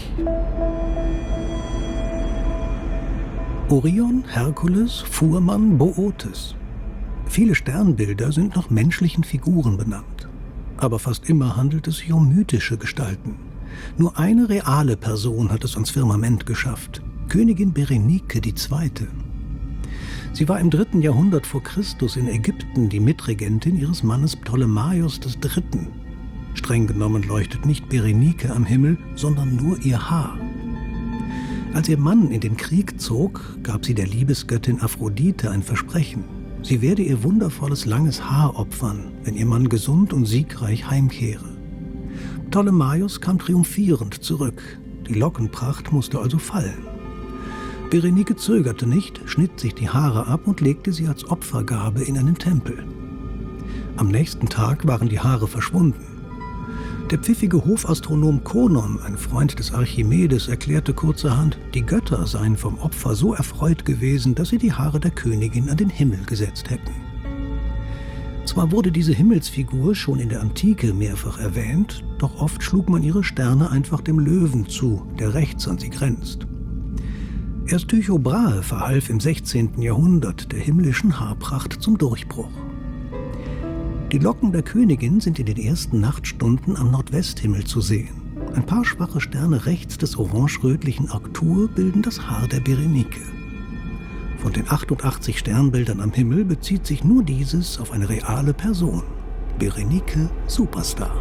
Orion, Herkules, Fuhrmann, Bootes. Viele Sternbilder sind nach menschlichen Figuren benannt. Aber fast immer handelt es sich um mythische Gestalten. Nur eine reale Person hat es ans Firmament geschafft. Königin Berenike die Zweite. Sie war im dritten Jahrhundert vor Christus in Ägypten die Mitregentin ihres Mannes Ptolemaios des Dritten. Streng genommen leuchtet nicht Berenike am Himmel, sondern nur ihr Haar. Als ihr Mann in den Krieg zog, gab sie der Liebesgöttin Aphrodite ein Versprechen. Sie werde ihr wundervolles langes Haar opfern, wenn ihr Mann gesund und siegreich heimkehre. Ptolemaios kam triumphierend zurück. Die Lockenpracht musste also fallen. Berenike zögerte nicht, schnitt sich die Haare ab und legte sie als Opfergabe in einen Tempel. Am nächsten Tag waren die Haare verschwunden. Der pfiffige Hofastronom Konon, ein Freund des Archimedes, erklärte kurzerhand, die Götter seien vom Opfer so erfreut gewesen, dass sie die Haare der Königin an den Himmel gesetzt hätten. Zwar wurde diese Himmelsfigur schon in der Antike mehrfach erwähnt, doch oft schlug man ihre Sterne einfach dem Löwen zu, der rechts an sie grenzt. Erst Tycho Brahe verhalf im sechzehnten Jahrhundert der himmlischen Haarpracht zum Durchbruch. Die Locken der Königin sind in den ersten Nachtstunden am Nordwesthimmel zu sehen. Ein paar schwache Sterne rechts des orange-rötlichen Arctur bilden das Haar der Berenike. Von den achtundachtzig Sternbildern am Himmel bezieht sich nur dieses auf eine reale Person. Berenike Superstar.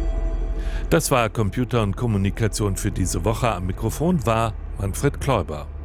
Das war Computer und Kommunikation für diese Woche. Am Mikrofon war Manfred Kläuber.